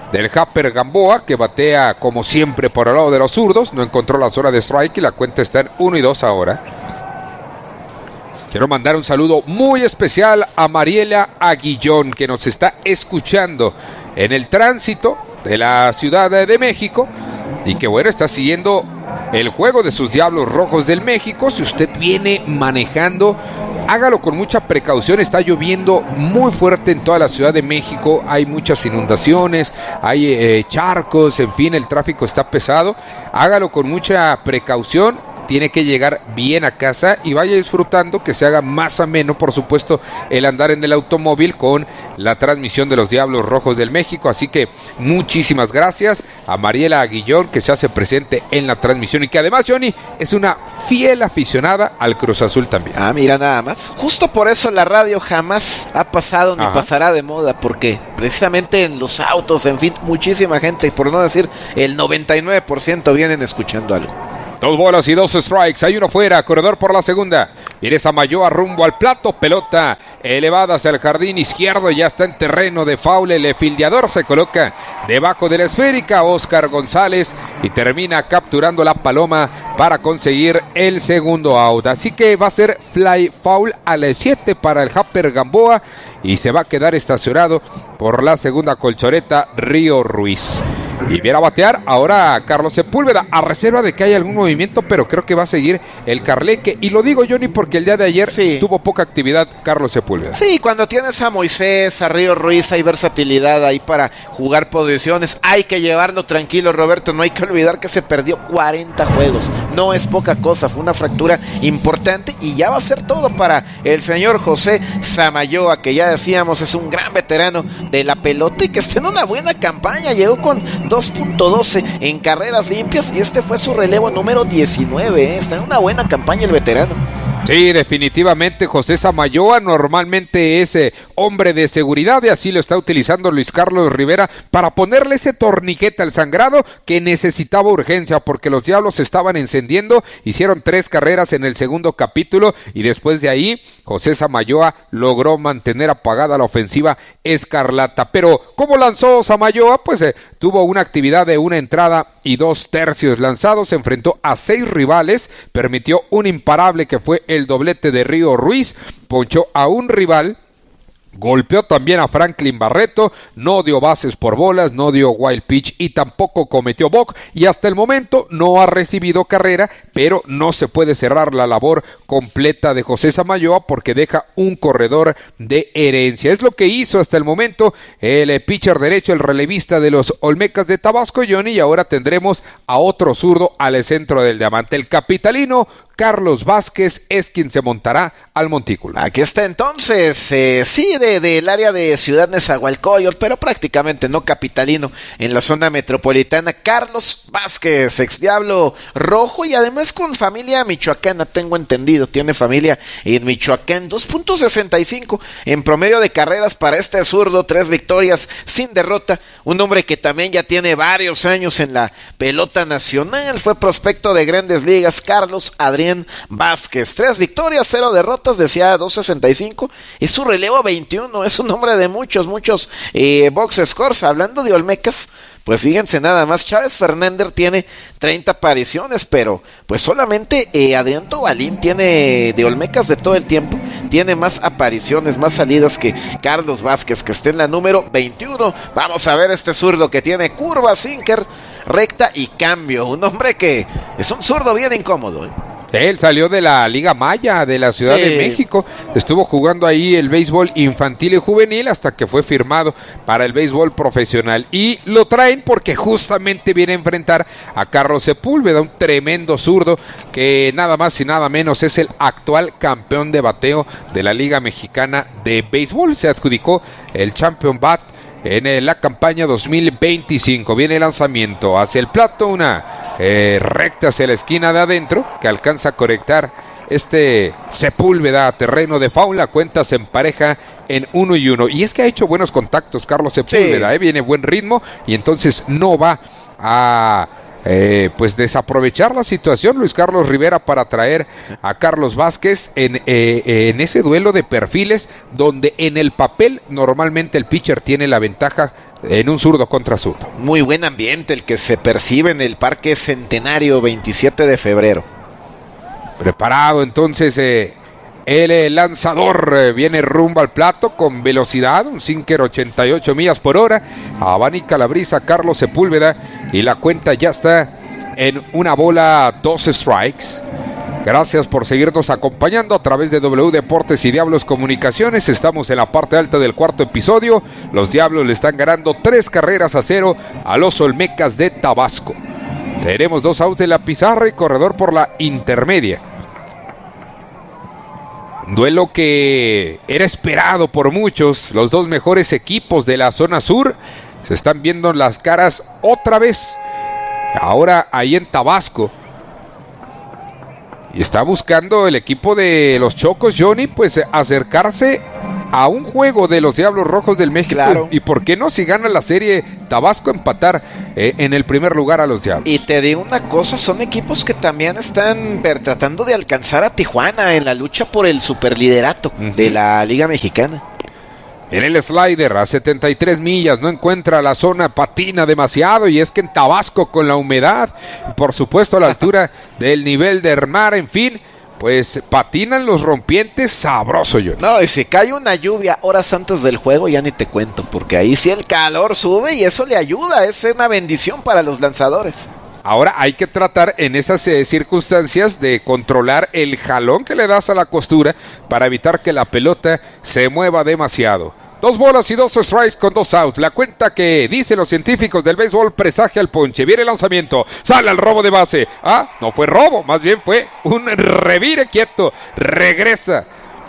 del Happer Gamboa, que batea como siempre por el lado de los zurdos. No encontró la zona de strike y la cuenta está en uno y dos ahora. Quiero mandar un saludo muy especial a Mariela Aguillón, que nos está escuchando en el tránsito de la Ciudad de México y que bueno, está siguiendo el juego de sus Diablos Rojos del México. Si usted viene manejando, hágalo con mucha precaución. Está lloviendo muy fuerte en toda la Ciudad de México, hay muchas inundaciones, hay eh, charcos, en fin, el tráfico está pesado. Hágalo con mucha precaución. Tiene que llegar bien a casa y vaya disfrutando, que se haga más ameno, por supuesto, el andar en el automóvil con la transmisión de los Diablos Rojos del México. Así que muchísimas gracias a Mariela Aguillón, que se hace presente en la transmisión y que además, Johnny, es una fiel aficionada al Cruz Azul también. Ah, mira nada más. Justo por eso la radio jamás ha pasado ni Ajá. pasará de moda, porque precisamente en los autos, en fin, muchísima gente, por no decir el noventa y nueve por ciento vienen escuchando algo. Dos bolas y dos strikes, hay uno fuera, corredor por la segunda. Viene Samayoa rumbo al plato, pelota elevada hacia el jardín izquierdo, ya está en terreno de foul, el fildeador se coloca debajo de la esférica, Oscar González, y termina capturando la paloma para conseguir el segundo out. Así que va a ser fly foul a las siete para el Happer Gamboa y se va a quedar estacionado por la segunda colchoneta Río Ruiz. Y viene a batear ahora Carlos Sepúlveda, a reserva de que haya algún movimiento, pero creo que va a seguir el Carleque. Y lo digo, Johnny, porque el día de ayer sí. tuvo poca actividad Carlos Sepúlveda. Sí, cuando tienes a Moisés, a Río Ruiz, hay versatilidad ahí para jugar posiciones. Hay que llevarlo tranquilo, Roberto. No hay que olvidar que se perdió cuarenta juegos. No es poca cosa, fue una fractura importante y ya va a ser todo para el señor José Samayoa, que ya decíamos es un gran veterano de la pelota y que está en una buena campaña. Llegó con dos punto doce en carreras limpias y este fue su relevo número diecinueve, ¿eh? Está en una buena campaña el veterano. Sí, definitivamente José Samayoa normalmente es eh, hombre de seguridad y así lo está utilizando Luis Carlos Rivera para ponerle ese torniquete al sangrado que necesitaba urgencia porque los Diablos se estaban encendiendo, hicieron tres carreras en el segundo capítulo y después de ahí José Samayoa logró mantener apagada la ofensiva escarlata. Pero ¿cómo lanzó Samayoa? Pues eh, tuvo una actividad de una entrada y dos tercios lanzados, se enfrentó a seis rivales, permitió un imparable que fue el doblete de Río Ruiz, ponchó a un rival, golpeó también a Franklin Barreto, no dio bases por bolas, no dio wild pitch y tampoco cometió walk y hasta el momento no ha recibido carrera, pero no se puede cerrar la labor completa de José Samayoa porque deja un corredor de herencia. Es lo que hizo hasta el momento el pitcher derecho, el relevista de los Olmecas de Tabasco, Johnny, y ahora tendremos a otro zurdo al centro del diamante. El capitalino Carlos Vázquez es quien se montará al montículo. Aquí está entonces, eh, sí, de, del área de Ciudad Nezahualcóyotl, pero prácticamente no capitalino, en la zona metropolitana, Carlos Vázquez, ex Diablo Rojo y además con familia michoacana, tengo entendido, tiene familia en Michoacán, dos punto sesenta y cinco en promedio de carreras para este zurdo, tres victorias sin derrota, un hombre que también ya tiene varios años en la pelota nacional, fue prospecto de Grandes Ligas, Carlos Adrián Vázquez, tres victorias, cero derrotas, decía dos sesenta y cinco, es su relevo veintiuno, es un hombre de muchos, muchos eh, box scores. Hablando de Olmecas, pues fíjense nada más, Chávez Fernández tiene treinta apariciones, pero pues solamente eh, Adrián Tobalín tiene de Olmecas de todo el tiempo, tiene más apariciones, más salidas que Carlos Vázquez, que está en la número veintiuno. Vamos a ver este zurdo que tiene curva, sinker, recta y cambio, un hombre que es un zurdo bien incómodo, ¿eh? Él salió de la Liga Maya de la Ciudad sí. de México, estuvo jugando ahí el béisbol infantil y juvenil hasta que fue firmado para el béisbol profesional y lo traen porque justamente viene a enfrentar a Carlos Sepúlveda, un tremendo zurdo que nada más y nada menos es el actual campeón de bateo de la Liga Mexicana de Béisbol, se adjudicó el Champion Bat en la campaña dos mil veinticinco. Viene el lanzamiento hacia el plato, una eh, recta hacia la esquina de adentro que alcanza a conectar este Sepúlveda a terreno de foul. La cuenta se empareja en uno y uno y es que ha hecho buenos contactos Carlos Sepúlveda, sí. eh, viene buen ritmo y entonces no va a Eh, pues desaprovechar la situación Luis Carlos Rivera para traer a Carlos Vázquez en, eh, en ese duelo de perfiles donde en el papel normalmente el pitcher tiene la ventaja en un zurdo contra zurdo. Muy buen ambiente el que se percibe en el Parque Centenario, veintisiete de febrero. Preparado entonces eh, el eh, lanzador, eh, viene rumbo al plato con velocidad, un sinker ochenta y ocho millas por hora, abanica la brisa Carlos Sepúlveda y la cuenta ya está en una bola, dos strikes. Gracias por seguirnos acompañando a través de W Deportes y Diablos Comunicaciones. Estamos en la parte alta del cuarto episodio. Los Diablos le están ganando tres carreras a cero a los Olmecas de Tabasco. Tenemos dos outs de la pizarra y corredor por la intermedia. Duelo que era esperado por muchos. Los dos mejores equipos de la zona sur se están viendo las caras otra vez. Ahora ahí en Tabasco. Y está buscando el equipo de los Chocos, Johnny, pues acercarse a un juego de los Diablos Rojos del México. Claro. Y por qué no, si gana la serie Tabasco, empatar eh, en el primer lugar a los Diablos. Y te digo una cosa, son equipos que también están tratando de alcanzar a Tijuana en la lucha por el superliderato uh-huh. de la Liga Mexicana. En el slider a setenta y tres millas, no encuentra la zona, patina demasiado, y es que en Tabasco con la humedad, por supuesto a la altura del nivel del mar, en fin, pues patinan los rompientes sabroso, yo. No, y si cae una lluvia horas antes del juego, ya ni te cuento, porque ahí sí el calor sube y eso le ayuda, es una bendición para los lanzadores. Ahora hay que tratar en esas eh, circunstancias de controlar el jalón que le das a la costura para evitar que la pelota se mueva demasiado. Dos bolas y dos strikes con dos outs. La cuenta que dicen los científicos del béisbol presagia al ponche. Viene el lanzamiento. Sale al robo de base. Ah, no fue robo, más bien fue un revire quieto. Regresa.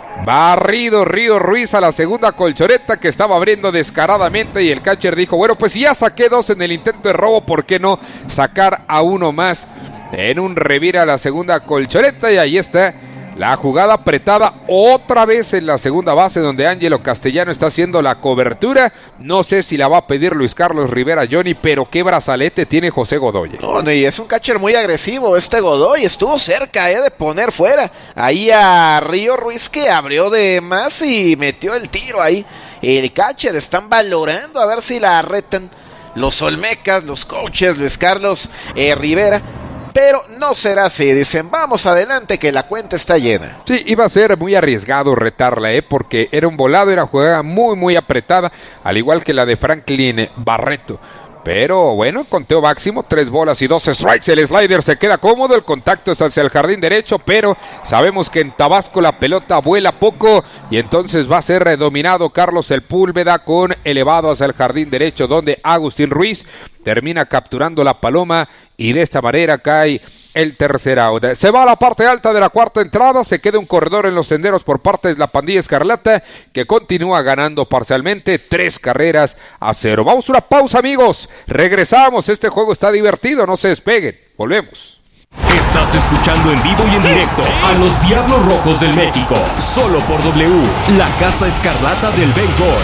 Barrido Río Ruiz a la segunda colchoneta que estaba abriendo descaradamente y el catcher dijo, bueno, pues si ya saqué dos en el intento de robo, ¿por qué no sacar a uno más? En un revire a la segunda colchoneta y ahí está la jugada apretada otra vez en la segunda base donde Ángelo Castellano está haciendo la cobertura. No sé si la va a pedir Luis Carlos Rivera, Johnny, pero qué brazalete tiene José Godoy. No, y es un catcher muy agresivo este Godoy, estuvo cerca eh, de poner fuera ahí a Río Ruiz, que abrió de más y metió el tiro ahí. El catcher están valorando a ver si la arretan los Olmecas, los coaches, Luis Carlos eh, Rivera. Pero no será así, dicen, vamos adelante que la cuenta está llena. Sí, iba a ser muy arriesgado retarla, ¿eh? Porque era un volado, era jugada muy, muy apretada, al igual que la de Franklin Barreto. Pero bueno, conteo máximo, tres bolas y dos strikes, el slider se queda cómodo, el contacto es hacia el jardín derecho, pero sabemos que en Tabasco la pelota vuela poco y entonces va a ser dominado Carlos Sepúlveda con elevado hacia el jardín derecho, donde Agustín Ruiz termina capturando la paloma y de esta manera cae el tercer out. Se va a la parte alta de la cuarta entrada, se queda un corredor en los senderos por parte de la pandilla escarlata que continúa ganando parcialmente tres carreras a cero. Vamos a una pausa, amigos, regresamos, este juego está divertido, no se despeguen, volvemos. Estás escuchando en vivo y en directo a los Diablos Rojos del México, solo por W, la Casa Escarlata del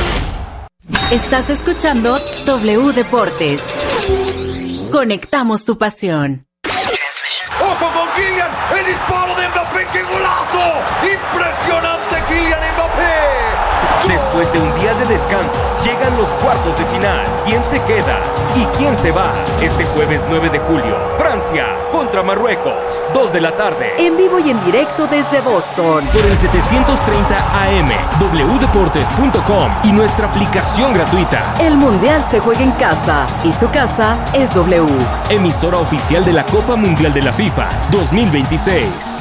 Béisbol. Estás escuchando W Deportes. Conectamos tu pasión. ¡Ojo con Kylian! ¡El disparo de Mbappé! ¡Qué golazo! ¡Impresionante Kylian Mbappé! Después de un día de descanso, llegan los cuartos de final. ¿Quién se queda y quién se va? Este jueves nueve de julio, Francia contra Marruecos, dos de la tarde. En vivo y en directo desde Boston. Por el setecientos treinta A M, w deportes punto com y nuestra aplicación gratuita. El Mundial se juega en casa y su casa es W. Emisora oficial de la Copa Mundial de la FIFA dos mil veintiséis.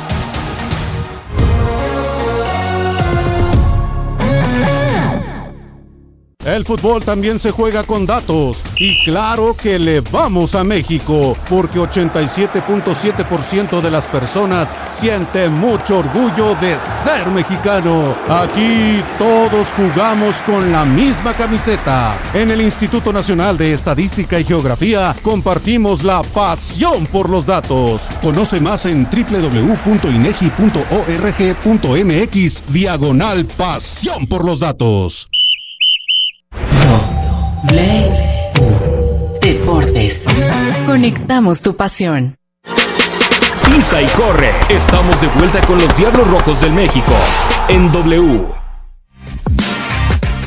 El fútbol también se juega con datos y claro que le vamos a México porque ochenta y siete punto siete por ciento de las personas siente mucho orgullo de ser mexicano. Aquí todos jugamos con la misma camiseta. En el Instituto Nacional de Estadística y Geografía compartimos la pasión por los datos. Conoce más en doble u doble u doble u punto inegi punto org punto mx diagonal pasión por los datos. W Deportes. Conectamos tu pasión. Pisa y corre. Estamos de vuelta con los Diablos Rojos del México en W.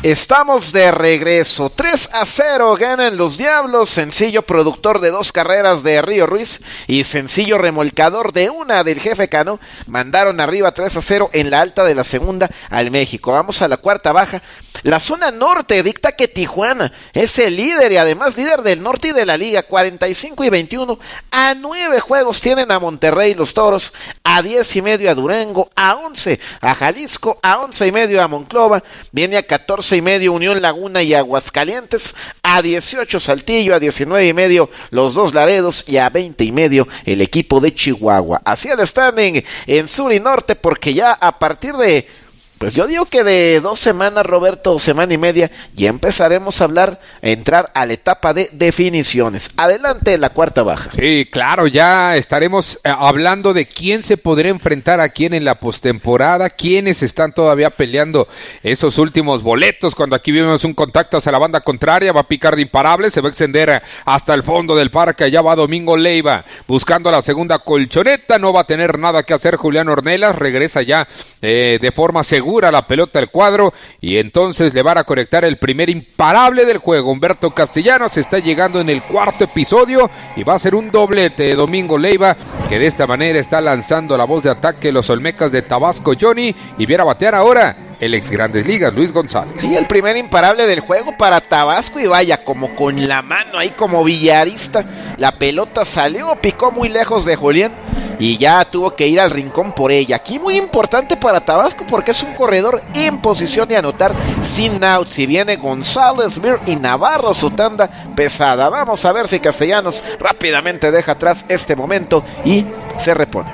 Estamos de regreso. tres a cero ganan los Diablos. Sencillo productor de dos carreras de Río Ruiz y sencillo remolcador de una del Jefe Cano. Mandaron arriba tres a cero en la alta de la segunda al México. Vamos a la cuarta baja. La zona norte dicta que Tijuana es el líder y además líder del norte y de la liga. cuarenta y cinco y veintiuno. A nueve juegos tienen a Monterrey los Toros. A diez y medio a Durango. A once a Jalisco. A once y medio a Monclova. Viene a catorce y medio Unión Laguna y Aguascalientes. A dieciocho Saltillo. A diecinueve y medio los dos Laredos. Y a veinte y medio el equipo de Chihuahua. Así el standing en sur y norte, porque ya a partir de... Pues yo digo que de dos semanas, Roberto, semana y media, ya empezaremos a hablar, a entrar a la etapa de definiciones. Adelante, la cuarta baja. Sí, claro, ya estaremos eh, hablando de quién se podrá enfrentar a quién en la postemporada, quiénes están todavía peleando esos últimos boletos. Cuando aquí vemos un contacto hacia la banda contraria, va a picar de imparable, se va a extender hasta el fondo del parque. Allá va Domingo Leiva buscando la segunda colchoneta, no va a tener nada que hacer Julián Ornelas, regresa ya eh, de forma segura la pelota al cuadro y entonces le van a conectar el primer imparable del juego. Humberto Castellanos está llegando en el cuarto episodio y va a ser un doblete de Domingo Leiva, que de esta manera está lanzando la voz de ataque los Olmecas de Tabasco, Johnny, y viene a batear ahora el ex Grandes Ligas, Luis González. Y el primer imparable del juego para Tabasco, y vaya, como con la mano ahí como villarista, la pelota salió, picó muy lejos de Julián y ya tuvo que ir al rincón por ella. Aquí muy importante para Tabasco porque es un corredor en posición de anotar sin out. Si viene González, Mir y Navarro, su tanda pesada. Vamos a ver si Castellanos rápidamente deja atrás este momento y se repone.